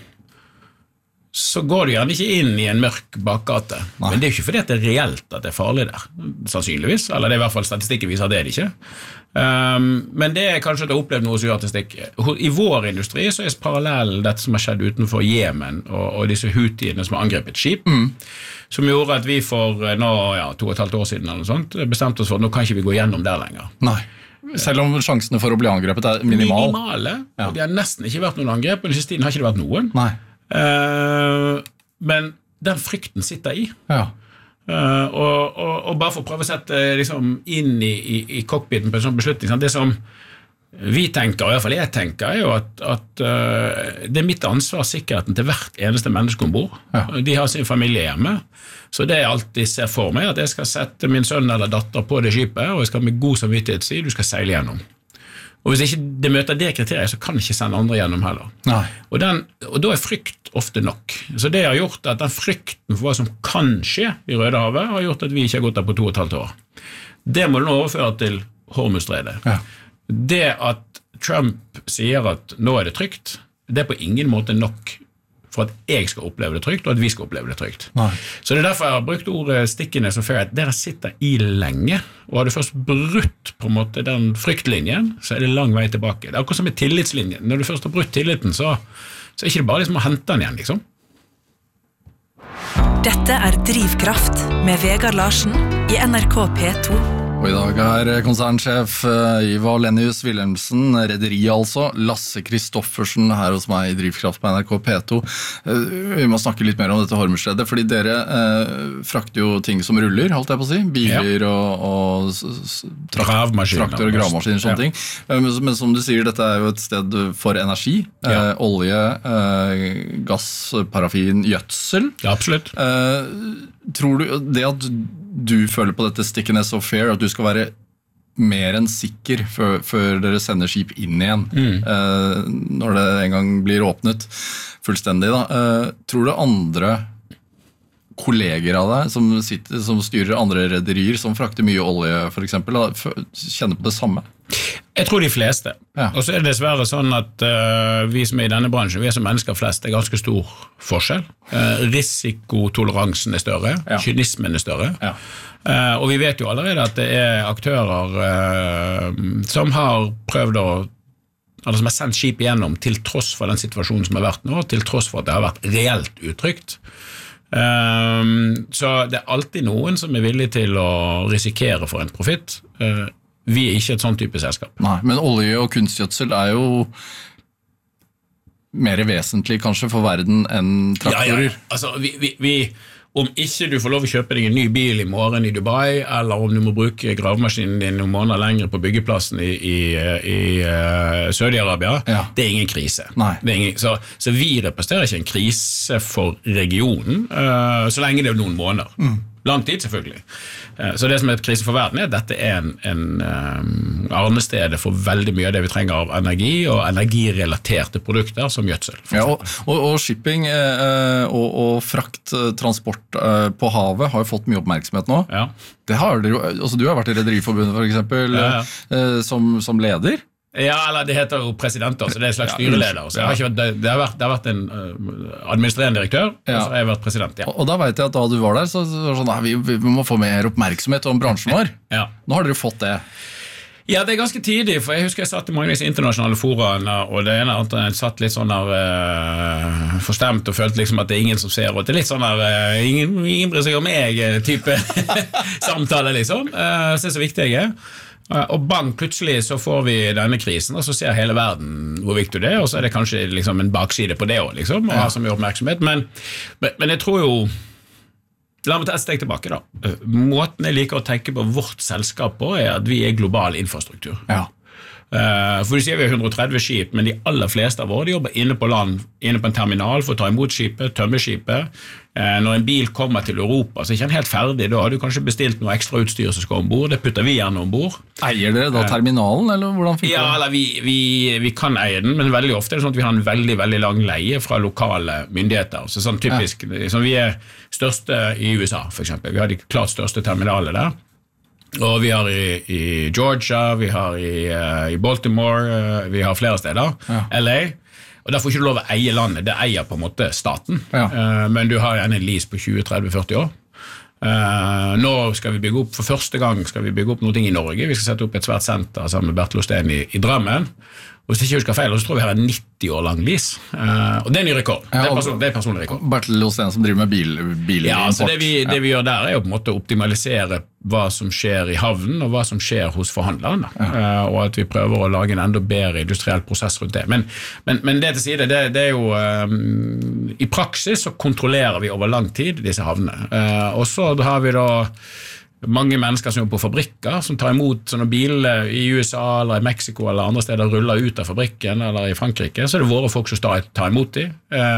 N: så går du gjerne ikke inn i en mørk bakgate. Nei. Men det er jo ikke fordi at det er reelt at det er farlig der, sannsynligvis, eller det er i hvert fall statistikken viser det ikke. Um, men det er kanskje at jeg har opplevd noe som gjør statistikk. I vår industri så er parallell dette som har skjedd utenfor Jemen, og, og disse Houthiene som har angrepet skip, mm. som gjorde at vi for nå, ja, to og et halvt år siden eller noe sånt, bestemte oss for at nå kan ikke vi gå gjennom der lenger.
M: Nei. Selv om sjansene for å bli angrepet er minimal.
N: Minimale, ja. Det har nesten ikke vært noen angrep, og den siste tiden har ikke det vært noen.
M: Nei.
N: Uh, men den frykten sitter i. Ja. Uh, og, og, og bare for å prøve å sette liksom, inn i, i, i cockpiten på en sånn beslutning, sant? Det som vi tenker, og i hvert fall jeg tenker, er jo at, at uh, det er mitt ansvar sikkerheten til hvert eneste menneske ombord. Ja. De har sin familie hjemme, så det jeg alltid ser for meg at jeg skal sette min sønn eller datter på det skipet, og jeg skal med god samvittighet si, du skal seile gjennom. Og hvis ikke det møter det kriteriet, så kan jeg ikke sende andre gjennom heller. Nei. Og, den, og da er frykt ofte nok. Så det har gjort at den frykten for hva som kan skje i Rødehavet, har gjort at vi ikke har gått der på to og et halvt år. Det må du nå overføre til Hormuzstredet. Ja. det at Trump sier at nå er det trygt, det er på ingen måte nok for at jeg skal oppleve det trygt, og at vi skal oppleve det trygt. Nei. Så det er derfor jeg har brukt ordet stickiness og fair, at det der sitter i lenge, og har du først brutt på en måte den fryktlinjen, så er det lang vei tilbake. Det er akkurat som med tillitslinjen. Når du først har brutt tilliten, så, så er det ikke bare liksom å hente den igjen, liksom.
L: Dette er Drivkraft med Vegard Larsen i N R K P to.
M: Og i dag er konsernsjef Ivar Lennius-Wilhelmsen, rederi altså, Lasse Kristoffersen her hos meg i Drivkraft på N R K P to. Vi må snakke litt mer om dette Hormuzstredet, fordi dere eh, frakter jo ting som ruller, holdt jeg på å si, biler ja. og, og trakt, traktor og gravemaskiner og sånne ja. ting. Men, men som du sier, dette er jo et sted for energi, ja. eh, olje, eh, gass, parafin, gjødsel.
N: Ja, absolutt.
M: Eh, tror du det at du føler på dette stickiness of fair, at du skal være mer enn sikker før, før dere sender skip inn igjen, mm. eh, når det en gang blir åpnet fullstendig. Da. Eh, tror du andre kolleger av deg som, sitter, som styrer andre rederier, som frakter mye olje for eksempel, kjenner på det samme?
N: Jeg tror de fleste. Ja. Og så er det dessverre sånn at uh, vi som er i denne bransjen, vi er som mennesker flest, det er ganske stor forskjell. Uh, risikotoleransen er større, ja. kynismen er større. Ja. Uh, og vi vet jo allerede at det er aktører uh, som har prøvd å eller som har sendt skip igjennom til tross for den situasjonen som har vært nå, til tross for at det har vært reelt utrygt. Um, så det er alltid noen som er villig til å risikere for en profitt. Uh, vi er ikke et sånn type selskap.
M: Nei, men olje og kunstgjødsel er jo mer vesentlig kanskje for verden enn traktorer.
N: Ja, ja. Altså, vi, vi, vi, om ikke du får lov å kjøpe deg en ny bil i morgen i Dubai, eller om du må bruke gravemaskinen din noen måneder lenger på byggeplassen i, i, i uh, Saudi-Arabia, ja. det er ingen krise. Nei. Det er ingen, så, så vi representerer ikke en krise for regionen, uh, så lenge det er noen måneder. Mm. Lang tid selvfølgelig. Så det som er et krise for verden er at dette er en, en um, arnestedet for veldig mye av det vi trenger av energi og energirelaterte produkter som gjødsel.
M: Ja, og, og, og shipping eh, og, og frakttransport eh, på havet har jo fått mye oppmerksomhet nå. Ja. Det har dere, altså du har vært i Rederiforbundet for eksempel, ja, ja. Eh, som, som leder.
N: Ja, eller det heter jo president, så det er en slags styreleder. Så det, har ikke vært, det, har vært, det har vært en administrerende direktør, ja. og så har jeg vært president. Ja.
M: Og, og da vet jeg at da du var der, så var det sånn, nei, vi, vi må få mer oppmerksomhet om bransjen vår. Ja. Nå har dere fått det.
N: Ja, det er ganske tidlig, for jeg husker jeg satt i mange internasjonale foraene, og det ene at jeg satt litt sånn der uh, forstemt og følte liksom at det er ingen som ser, og det er litt sånn der, uh, ingen, ingen bryr seg om meg type samtale liksom, uh, så det er så viktig jeg er. Og bang, plutselig så får vi denne krisen, og så ser hele verden hvor viktig det er, og så er det kanskje liksom en bakside på det også, liksom, og ja. har så mye oppmerksomhet. Men, men, men jeg tror jo, la meg ta et steg tilbake da. Måten jeg liker å tenke på vårt selskap på er at vi er global infrastruktur. Ja. For du sier vi har hundre og tretti skip, men de aller fleste av våre de jobber inne på land, inne på en terminal for å ta imot skipet, tømme skipet. Når en bil kommer til Europa, så er ikke den helt ferdig, da har du kanskje bestilt noe ekstra utstyr som skal ombord, det putter vi gjerne ombord.
M: Eier dere da terminalen, eller hvordan fikk
N: ja, det? Ja, eller vi, vi, vi kan eie den, men veldig ofte er det sånn at vi har en veldig, veldig lang leie fra lokale myndigheter. Så sånn typisk, ja. så vi er største i U S A, for eksempel. Vi har de klart største terminaler der. Og vi har i, i Georgia, vi har i, uh, i Baltimore, uh, vi har flere steder, ja. L A, og der får ikke du lov å eie landet, det eier på en måte staten, ja. uh, men du har gjerne en lease på tjue, tretti, førti år. Uh, nå skal vi bygge opp, for første gang skal vi bygge opp noe i Norge, vi skal sette opp et svært senter sammen med Bertil Osten i, i Drammen, og hvis jeg ikke husker feil, så tror vi har en nitti år lang lease, uh, og det er en ny rekord, ja, det, er person, det er personlig rekord.
M: Bertil Osten som driver med bil, bil
N: ja, så det vi, det vi gjør der er jo på en måte å optimalisere hva som skjer i havnen, og hva som skjer hos forhandlerne, ja. uh, og at vi prøver å lage en enda bedre industriell prosess rundt det. Men, men, men det til side, det, det er jo, um, i praksis så kontrollerer vi over lang tid disse havnene, uh, og så har vi da mange mennesker som jobber på fabrikker, som tar imot sånne biler i U S A eller i Mexico eller andre steder, ruller ut av fabrikken eller i Frankrike, så er det våre folk som tar imot dem,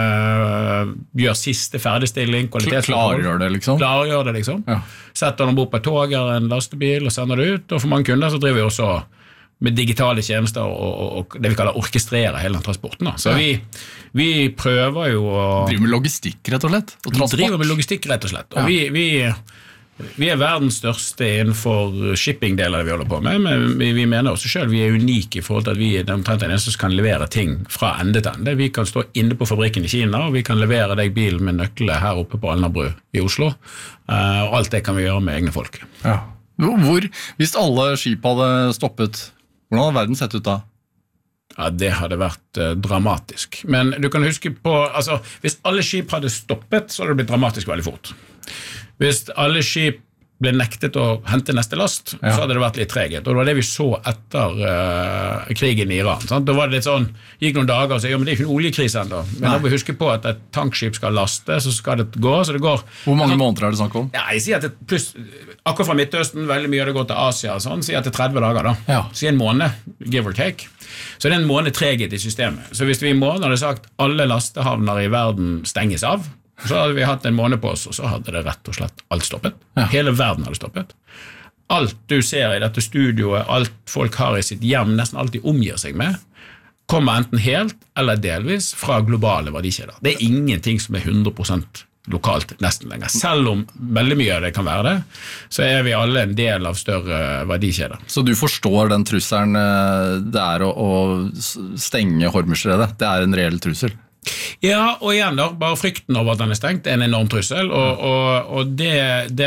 N: uh, gjør siste ferdigstilling, kvalitetskontroll.
M: Klargjør det liksom?
N: Klargjør det liksom. Ja. Setter den bort på et tog eller en lastebil og sender det ut, og for mange kunder så driver vi også med digitale tjenester og, og, og det vi kaller orkestrere hele den transporten. Da. Så ja. vi, vi prøver jo å...
M: Driver med logistikk rett og slett? Og
N: vi driver med logistikk rett og slett. Og ja. vi... vi Vi er verdens største innenfor shipping-deler vi holder på med, men vi, vi mener også selv vi er unike i forhold til at vi er omtrent den eneste som kan levere ting fra ende til ende. Vi kan stå inne på fabrikken i Kina, og vi kan levere deg bilen med nøkler her oppe på Alnabru i Oslo. Uh, og alt det kan vi gjøre med egne folk.
M: Ja. Hvor, hvis alle skip hadde stoppet, hvordan hadde verden sett ut da?
N: Ja, det hadde vært uh, dramatisk. Men du kan huske på, altså, hvis alle skip hadde stoppet, så hadde det blitt dramatisk veldig fort. Hvis alle skip ble nektet å hente neste last, ja. Så hadde det vært litt treghet. Og det var det vi så etter uh, krigen i Iran. Sant? Da var det litt sånn, gikk noen dager og sa, ja, men det er ikke en oljekrise enda. Men da må vi huske på at et tankskip skal laste, så skal det gå, så det går.
M: Hvor mange måneder er det snakk om?
N: Ja, jeg sier at det pluss, akkurat fra Midtøsten, veldig mye av det går til Asia, sånn, sier at det er tretti dager da. Ja. Sier en måned, give or take. Så det er en måned treghet i systemet. Så hvis vi i måned hadde sagt alle lastehavner i verden stenges av, så hadde vi hatt en måned på oss, og så hadde det rett og slett alt stoppet. Ja. Hele verden hadde stoppet. Alt du ser i dette studioet, alt folk har i sitt hjem, nesten alt de omgir seg med, kommer enten helt eller delvis fra globale verdikjeder. Det er ingenting som er hundre prosent lokalt nesten lenger. Selv om veldig mye av det kan være det, så er vi alle en del av større verdikjeder.
M: Så du forstår den trusselen det er å, å stenge Hormuzstredet? Det er en reell trussel?
N: Ja, og igjen da, bare frykten over at den er stengt er en enorm trussel, og, og, og det, det,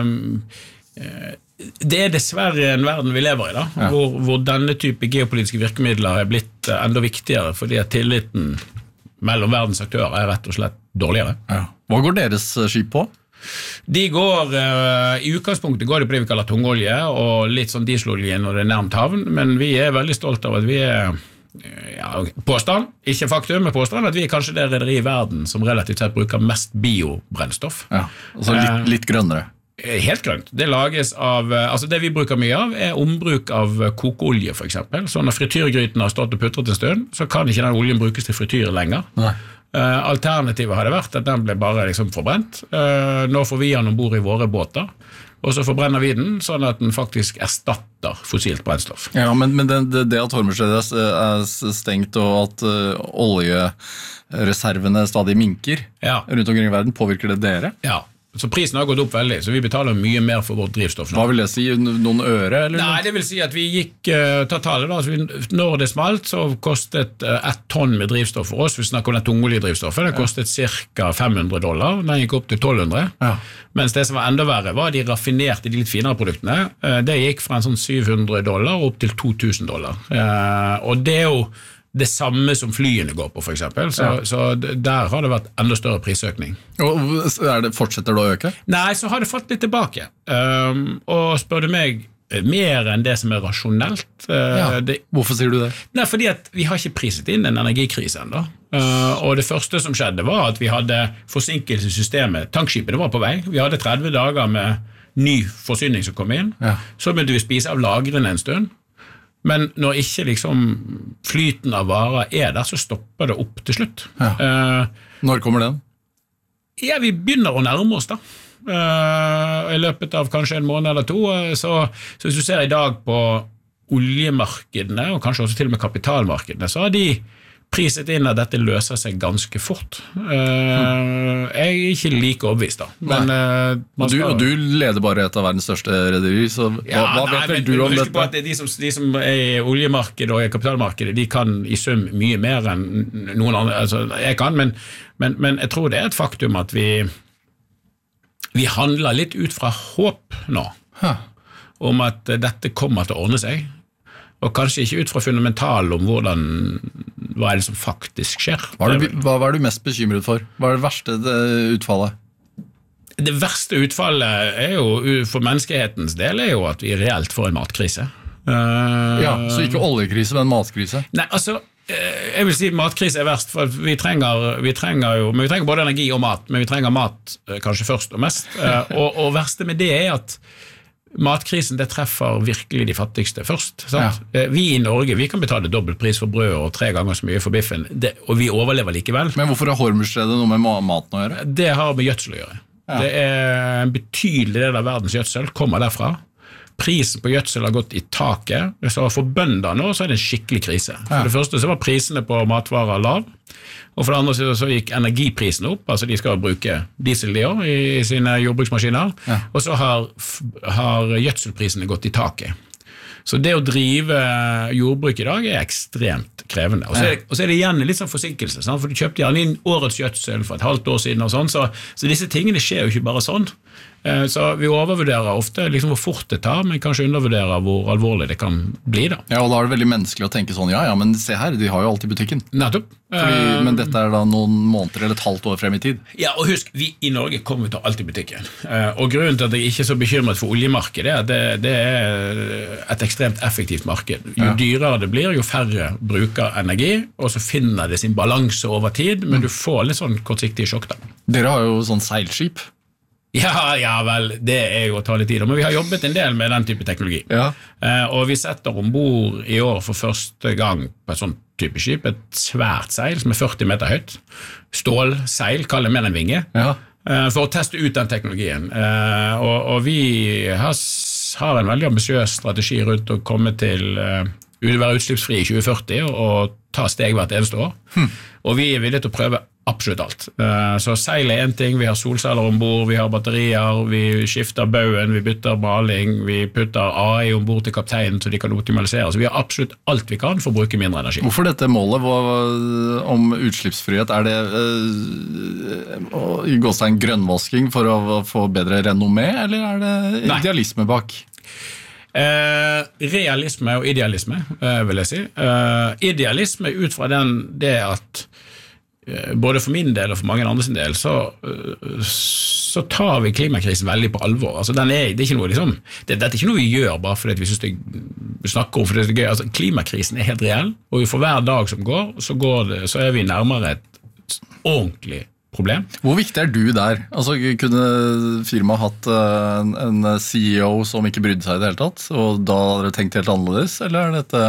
N: det er dessverre en verden vi lever i da, ja. hvor, hvor denne type geopolitiske virkemidler er blitt enda viktigere, fordi at tilliten mellom verdens aktører er rett og slett dårligere.
M: Ja. Hva går deres skip på?
N: De går, i utgangspunktet går det på det vi kaller tungolje, og litt sånn dieselolje når det er nærmt havn, men vi er veldig stolte av at vi er Ja, påstand, ikke faktum, men påstand at vi er kanskje det rederi i verden som relativt sett bruker mest biobrennstoff.
M: Ja, altså litt, litt grønnere.
N: Helt grønt. Det lages av, altså det vi bruker mye av er ombruk av kokeolje for eksempel. Så når frityrgryten har stått og putret en stund, så kan ikke den oljen brukes til frityr lenger. Nei. Uh, alternativet hadde vært at den ble bare liksom forbrent. Uh, nå får vi den ombord i våre båter, og så forbrenner vi den sånn at den faktisk erstatter fossilt brennstoff.
M: Ja, men, men det, det at Hormuzstredet er stengt og at uh, oljereservene stadig minker ja. Rundt omkring i verden, påvirker det dere?
N: Ja. Så prisen har gått opp veldig, så vi betaler mye mer for vårt drivstoff nå.
M: Hva vil det si? Noen øre? Eller?
N: Nei, det vil si at vi gikk, uh, ta tallet da, så vi, når det smalt, så kostet uh, ett tonn med drivstoff for oss, vi snakker om det tungoljedrivstoffet, det kostet cirka fem hundre dollar, den gikk opp til tolv hundre, ja. Mens det som var enda verre var de raffinerte, de litt finere produktene, uh, det gikk fra en sånn syv hundre dollar opp til to tusen dollar. Uh, og det er jo det samme som flyene går på for eksempel, så, ja. Så der har det vært enda større prisøkning.
M: Og er det, fortsetter det å øke?
N: Nei, så har det fått litt tilbake. Um, og spør du meg, mer enn det som er rasjonelt. Uh,
M: ja.
N: det,
M: Hvorfor sier du det?
N: Nei, fordi at vi har ikke priset inn en energikrise enda. Uh, og det første som skjedde var at vi hadde forsinkelse i systemet. Tankskipene var på vei. Vi hadde tretti dager med ny forsyning som kom inn. Ja. Så begynte vi å spise av lagrene en stund. Men når ikke liksom flyten av varer er der, så stopper det opp til slutt.
M: Ja. Uh, Når kommer den?
N: Ja, vi begynner å nærme oss da. Uh, I løpet av kanskje en måned eller to. Uh, så, så hvis du ser i dag på oljemarkedene, og kanskje også til og med kapitalmarkedene, så har de priset inn at dette løser seg ganske fort. Uh, jeg er ikke like overbevist da. Men, uh,
M: og, du, og du leder bare et av verdens største rederier, så hva,
N: ja,
M: hva
N: nei,
M: vet
N: men,
M: du om
N: husk
M: dette?
N: På at de som, de som er i oljemarkedet og i kapitalmarkedet, de kan i sum mye mer enn noen andre, altså jeg kan, men, men, men jeg tror det er et faktum at vi vi handler litt ut fra håp nå, huh. om at dette kommer til å ordne seg. Og kanskje ikke ut fra fundamental om hvordan, hva er det som faktisk skjer.
M: Hva er, du, hva er du mest bekymret for? Hva er det verste utfallet?
N: Det verste utfallet er jo, for menneskehetens del, er jo at vi reelt får en matkrise.
M: Uh, ja, så ikke oljekrise, men matkrise?
N: Nei, altså, jeg vil si matkrise er verst, for vi trenger, vi trenger jo, men vi trenger både energi og mat, men vi trenger mat kanskje først og mest. Uh, og, og verste med det er at matkrisen, det treffer virkelig de fattigste først. Sant? Ja. Vi i Norge, vi kan betale dobbelt pris for brød og tre ganger så mye for biffen, det, og vi overlever likevel.
M: Men hvorfor har Hormuzstredet noe med maten å gjøre?
N: Det har med gjødsel å gjøre. Ja. Det er en betydelig del av verdens gjødsel kommer derfra. prisen på gjødsel har gått i taket, så for bønder nå så er det en skikkelig krise. For det første så var prisene på matvarer lav, og for det andre så, så gikk energiprisen opp, altså de skal bruke diesel de også i, i sine jordbruksmaskiner, ja. Og så har, har gjødselprisene gått i taket. Så det å drive jordbruk i dag er ekstremt krevende. Og så er, og så er det igjen en litt sånn forsinkelse, sant? For du kjøpte gjerne inn årets gjødsel for et halvt år siden og sånn, så, så disse tingene skjer jo ikke bare sånn. Så vi overvurderer ofte liksom hvor fort det tar, men kanskje undervurderer hvor alvorlig det kan bli da.
M: Ja, og da er det veldig menneskelig å tenke sånn, ja, ja, men se her, de har jo alltid butikken.
N: Nettopp.
M: Fordi, men dette er da noen måneder eller et halvt år frem i tid.
N: Ja, og husk, vi i Norge kommer til alltid butikken. Og grunnen til at jeg ikke er så bekymret for oljemarkedet er at det, det er et ekstremt effektivt marked. Jo ja. Dyrere det blir, jo færre bruker energi, og så finner det sin balanse over tid, men du får litt sånn kortsiktige sjokk da.
M: Dere har jo sånn seilskip.
N: Ja, ja vel, det er jo å ta litt tid, men vi har jobbet en del med den type teknologi. Ja. Og vi setter ombord i år for første gang på et sånt type skip, et svært seil som er førti meter høyt, stålseil, kaller mer en vinge, ja. For å teste ut den teknologien. Og, og vi har, har en veldig ambisiøs strategi rundt å komme til å være utslippsfri i tjue førti og, og ta steg hvert eneste år. Hm. Og vi er villige til å prøve absolutt alt. Så seil er en ting, vi har solceller ombord, vi har batterier, vi skifter bauen, vi bytter maling, vi putter A I ombord til kapteinen så de kan optimalisere. Så vi har absolutt alt vi kan for å bruke mindre energi.
M: Hvorfor dette målet om utslippsfrihet? Er det uh, i gåstein grønnvasking for å få bedre renommé, eller er det idealisme bak?
N: Uh, realisme og idealisme, uh, vil jeg si. Uh, idealisme ut fra den, det at både for min del og for mange andre sin del, så, så tar vi klimakrisen veldig på alvor. Altså, den er, det er ikke noe, liksom, det, det er ikke noe vi gjør bare fordi vi synes det vi snakker om, fordi det er gøy. Altså, klimakrisen er helt reell, og for hver dag som går, så, går det, så er vi nærmere et ordentlig problem.
M: Hvor viktig er du der? Altså, kunne firmaet hatt en, en C E O som ikke brydde seg i det hele tatt, og da hadde dere tenkt helt annerledes, eller er dette...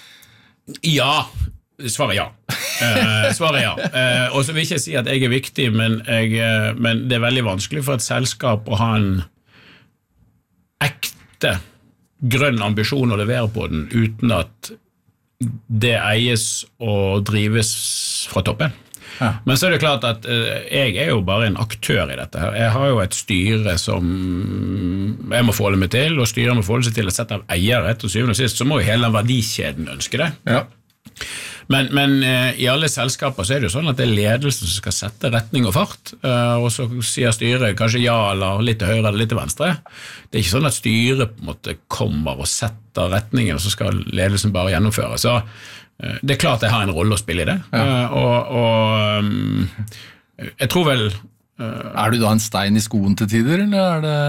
N: Ja, svaret ja. Uh, svaret ja. Uh, og så vil jeg ikke si at jeg er viktig, men, jeg, uh, men det er veldig vanskelig for et selskap å ha en ekte grønn ambisjon å levere på den, uten at det eies og drives fra toppen. Ja. Men så er det klart at uh, jeg er jo bare en aktør i dette her. Jeg har jo et styre som jeg må forholde meg til, og styret må forholde seg til et sett av eiere. Til syvende og sist så må jo hele den verdikjeden ønske det. Ja. Men, men uh, i alle selskaper så er det jo sånn at det er ledelsen som skal sette retning og fart, uh, og så sier styret kanskje ja eller litt til høyre eller litt til venstre. Det er ikke sånn at styret på en måte kommer og setter retningen, og så skal ledelsen bare gjennomføre. Så uh, det er klart jeg har en rolle å spille i det. Ja. Uh, og, og um, jeg tror vel...
M: Uh, er du da en stein i skoen til tider, eller er det...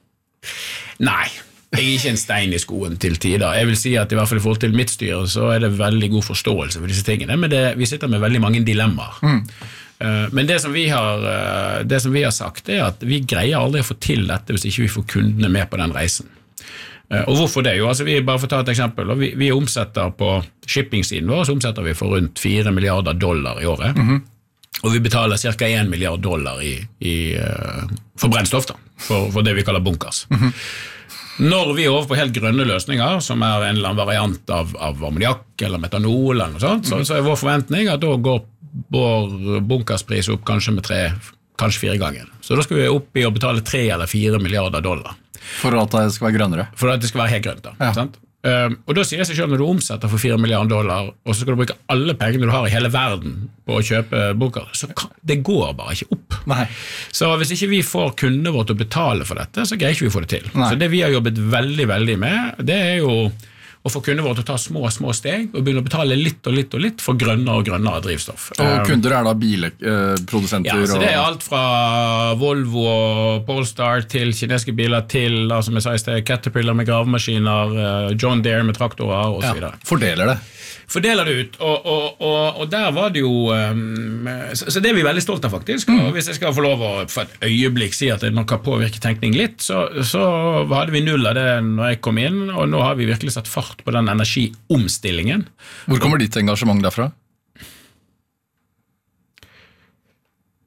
N: Nei. Jeg er ikke en stein i skoen til tider. Jeg vil si at i hvert fall i forhold til mitt styre så er det veldig god forståelse for disse tingene, men det, vi sitter med veldig mange dilemmaer. Mm. Uh, men det som, vi har, uh, det som vi har sagt er at vi greier aldri å få til dette hvis ikke vi får kundene med på den reisen. Uh, og hvorfor det? Jo, altså vi bare får ta et eksempel. Vi, vi omsetter på shipping-siden vår, så omsetter vi for rundt fire milliarder dollar i året. Mm-hmm. Og vi betaler cirka en milliard dollar i, i, uh, for brennstoff da, for, for det vi kaller bunkers. Mm-hmm. Når vi er over på helt grønne løsninger, som er en eller annen variant av, av ammoniakk eller metanol, eller noe sånt, så, så er vår forventning at da går vår bunkerspris opp kanskje med tre, kanskje fire ganger. Så da skal vi opp i å betale tre eller fire milliarder dollar.
M: For at det skal være grønnere?
N: For at det skal være helt grønt da, ja. Sant? Um, og da sier jeg seg selv når du omsetter for fire milliarder dollar, og så skal du bruke alle pengene du har i hele verden på å kjøpe bunker, så kan, det går bare ikke opp. Nei. Så hvis ikke vi får kundene våre til å betale for dette, så greier ikke vi få det til. Nei. Så det vi har jobbet veldig, veldig med, det er jo å få kundene våre til å ta små, små steg og begynne å betale litt og litt og litt for grønnere og grønnere drivstoff.
M: Og kunder er da bilprodusenter?
N: Ja, så det er alt fra Volvo og Polestar til kinesiske biler til, da, som jeg sa i sted, Caterpillar med gravemaskiner, John Deere med traktorer og så videre.
M: Ja, fordeler det?
N: Fordeler det ut, og, og, og, og der var det jo um, så, så det er vi veldig stolt av faktisk, mm. og hvis jeg skal få lov å for et øyeblikk si at det nok har påvirket tenkning litt, så, så hadde vi null av det når jeg kom inn, og nå har vi virkelig satt fart på den energiomstillingen.
M: Hvor kommer ditt engasjement derfra?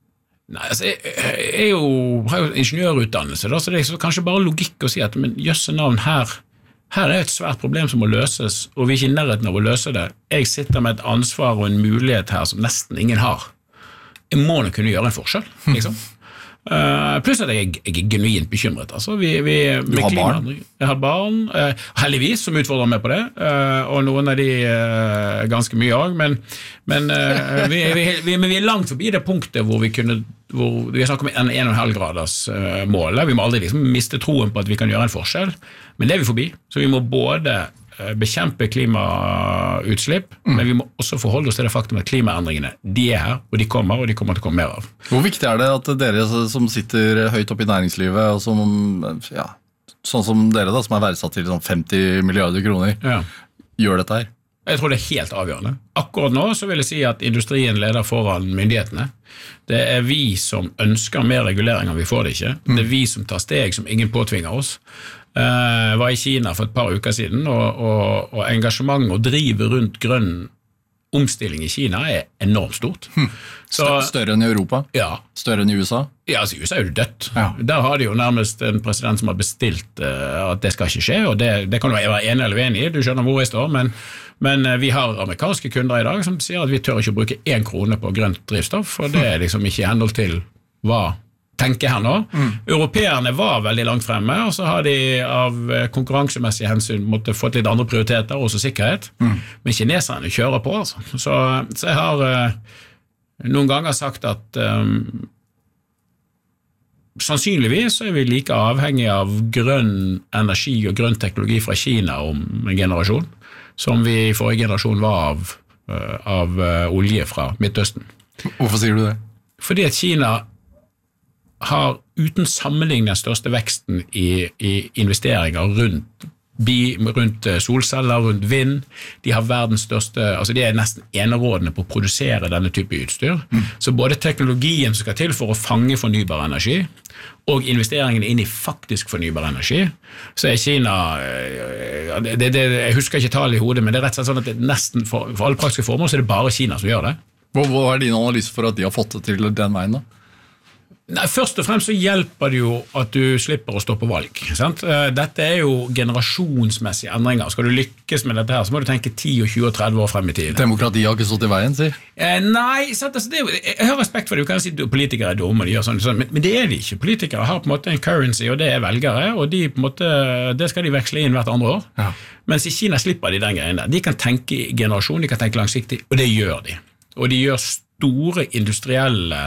N: Nei, altså, jeg, jeg, er jo, har jo ingeniørutdannelse, da, så det er kanskje bare logikk å si at men jøsse navn her, her er et svært problem som må løses, og vi er ikke i nærheten av å løse det. Jeg sitter med et ansvar og en mulighet her som nesten ingen har. Jeg må nok kunne gjøre en forskjell, liksom. Uh, pluss at jeg, jeg er genuint bekymret altså. vi, vi,
M: Du har barn?
N: Jeg har barn, uh, heldigvis som utfordrer meg på det uh, og noen av de uh, ganske mye også men, men, uh, vi, vi, vi, men vi er langt forbi det punktet hvor vi kunne hvor vi snakker om en en og en halv graders uh, mål. Vi må aldri liksom miste troen på at vi kan gjøre en forskjell, men det er vi forbi, så vi må både bekjempe klimautslipp, mm. men vi må også forholde oss til det faktum at klimaendringene, de er her, og de kommer, og de kommer til å komme mer av.
M: Hvor viktig er det at dere som sitter høyt opp i næringslivet, og som, ja, sånn som dere da, som er verdsatt til sånn femti milliarder kroner, ja. gjør dette her?
N: Jeg tror det er helt avgjørende. Akkurat nå så vil jeg si at industrien leder foran myndighetene. Det er vi som ønsker mer reguleringer, vi får det ikke. Mm. Det er vi som tar steg som ingen påtvinger oss. Jeg var i Kina for et par uker siden, og, og, og engasjement og drive rundt grønn omstilling i Kina er enormt stort.
M: Hm. Så, større enn i Europa?
N: Ja.
M: Større enn i U S A?
N: Ja, altså U S A er jo dødt.
M: Ja.
N: Der har de jo nærmest en president som har bestilt uh, at det skal ikke skje, og det, det kan du være enig eller uenig i, du skjønner hvor jeg står, men, men uh, vi har amerikanske kunder i dag som sier at vi tør ikke bruke én krone på grønt drivstoff, og det er liksom ikke i henhold til hva tenker her nå. Mm. Europeerne var veldig langt fremme, og så har de av konkurransemessige hensyn måtte fått litt andre prioriteter, også sikkerhet. Mm. Men kineserne kjører på, altså. Så, så jeg har uh, noen ganger sagt at um, sannsynligvis er vi like avhengig av grønn energi og grønn teknologi fra Kina om en generasjon, som vi i forrige generasjon var av, uh, av uh, olje fra Midtøsten.
M: Hvorfor sier du det?
N: Fordi at Kina har uten sammenligning den største veksten i, i investeringer rundt, bi, rundt solceller, rundt vind. De har verdens største, altså de er nesten enerådende på å produsere denne type utstyr. Mm. Så både teknologien som skal til for å fange fornybar energi, og investeringene inn i faktisk fornybar energi, så er Kina, det, det, jeg husker ikke tallet i hodet, men det er rett og slett sånn at det nesten for, for alle praktiske formål, så er det bare Kina som gjør det.
M: Hva, hva er din analyse for at de har fått det til den veien da?
N: Nei, først og fremst så hjelper det jo at du slipper å stå på valg. Sant? Dette er jo generasjonsmessige endringer. Skal du lykkes med dette her, så må du tenke ti, tjue og tretti år frem i tiden.
M: Demokrati har ikke stått i veien, sier?
N: Eh, nei, sant? Altså, det er jo, jeg har respekt for det. Du kan si at politikere er dumme, de gjør sånn, sånn, men, men det er de ikke. Politikere har på en måte en currency, og det er velgere, og de, på en måte, det skal de veksle inn hvert andre år. Ja. Mens i Kina slipper de den greien der. De kan tenke i generasjon, de kan tenke langsiktig, og det gjør de. Og de gjør store industrielle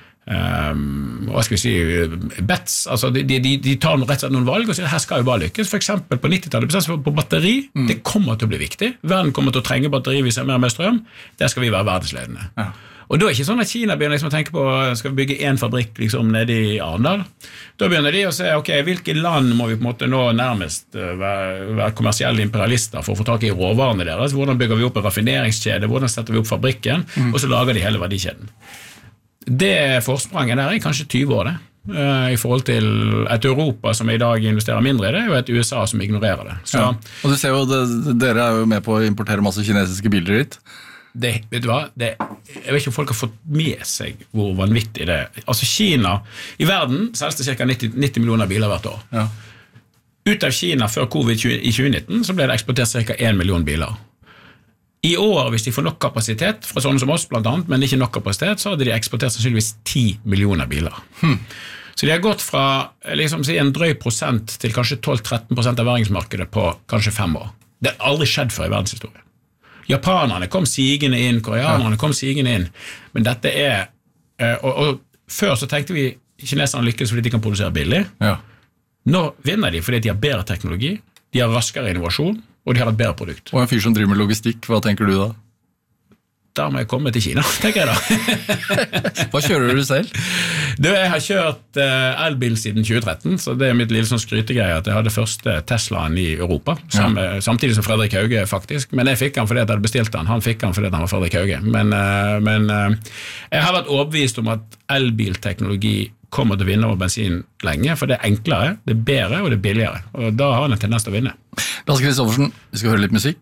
N: Um, hva skal vi si, bets, altså de, de, de tar rett og slett noen valg og sier her skal jo bare lykkes, for eksempel på nittitallet på batteri, mm. det kommer til å bli viktig, verden kommer til å trenge batteri hvis det er mer og mer strøm, der skal vi være verdensledende. Ja. Og da er det ikke sånn at Kina begynner liksom å tenke på, skal vi bygge en fabrikk liksom nede i Arendal? Da begynner de å se, ok, hvilke land må vi på en måte nå nærmest være, være kommersielle imperialister for å få tak i råvarene deres, hvordan bygger vi opp en raffineringskjede, hvordan setter vi opp fabrikken, mm. og så lager de hele verdikjeden. Det forspranget der er kanskje tyve år det, i forhold til et Europa som i dag investerer mindre i det, og et U S A som ignorerer det. Så,
M: ja. Og du ser jo, det, dere er jo med på å importere masse kinesiske biler hit.
N: Det, vet du hva, det, jeg vet ikke om folk har fått med seg hvor vanvittig det er. Altså Kina, i verden selges det cirka nitti, nitti millioner biler hvert år. Ja. Ut av Kina før covid i tjue nitten så ble det eksportert cirka en million biler. I år, hvis de får nok kapasitet, fra sånne som oss blant annet, men ikke nok kapasitet, så hadde de eksportert sannsynligvis ti millioner biler. Hmm. Så de har gått fra liksom, si, en drøy prosent til kanskje tolv til tretten prosent av verdensmarkedet på kanskje fem år. Det har aldri skjedd før i verdenshistorien. Japanerne kom sigende inn, koreanerne kom sigende inn, men dette er, og, og før så tenkte vi kineserne lykkes fordi de kan produsere billig. Ja. Nå vinner de fordi de har bedre teknologi, de har raskere innovasjon, og de har et bedre produkt.
M: Og en fyr som driver med logistikk, hva tenker du da?
N: Da må jeg komme til Kina, tenker jeg da.
M: Hva kjører du selv?
N: Du, jeg har kjørt uh, elbil siden tjue tretten, så det er mitt lille sånn skrytegreie at jeg hadde første Teslaen i Europa, sam, ja. Samtidig som Fredrik Hauge faktisk, men jeg fikk han fordi jeg hadde bestilt han, han fikk han fordi han var Fredrik Hauge. Men, uh, men uh, jeg har vært overbevist om at elbilteknologi kommer til å vinne over bensin lenge, for det er enklere, det er bedre og det er billigere, og da har han en tendens til å vinne.
M: Lasse Kristoffersen, vi skal høre litt musikk.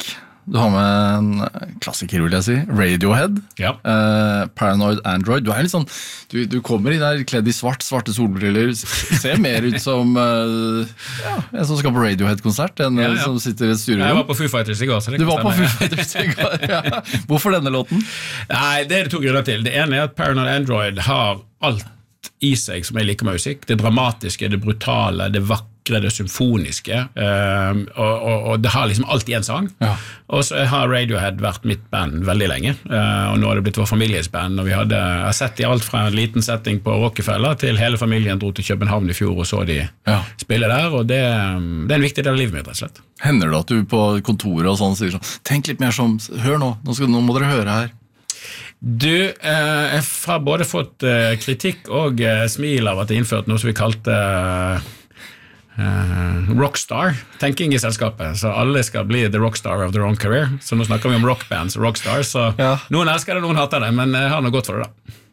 M: Du har med en klassiker, vil jeg si. Radiohead.
N: Ja.
M: Eh, Paranoid Android. Du er litt sånn, du, du kommer inn der kledd i svart, svarte solbriller, ser mer ut som uh, ja, en som skal på Radiohead-konsert, enn ja, ja. som sitter i et styrerom.
N: Jeg var på Foo Fighters i går, så det
M: Du
N: kan
M: var på
N: stemme.
M: Foo Fighters i går, ja. Hvorfor denne låten?
N: Nei, det er det to grunner til. Det ene er at Paranoid Android har alt i seg som jeg liker med musikk. Det dramatiske, det brutale, det vakre, det symfoniske, um, og, og, og det har liksom alt i en sang. Ja. Og så har Radiohead vært mitt band veldig lenge, uh, og nå har det blitt vår families band, og vi hadde, jeg har sett i alt fra en liten setting på Rockefeller til hele familien dro til København i fjor og så de ja. spille der, og det, det er en viktig del av livet mitt, rett og slett.
M: Hender det at du på kontoret og sånn sier sånn, tenk litt mer som, hør nå, nå, skal, nå må dere høre her.
N: Du, eh, jeg har både fått eh, kritikk og eh, smil av at det er innført noe som vi kalte eh, eh, rockstar, tenking i selskapet, så alle skal bli the rockstar of their own career, så nå snakker vi om rockbands og rockstars, så ja. noen elsker det, noen hater det, men jeg har noe godt for det da.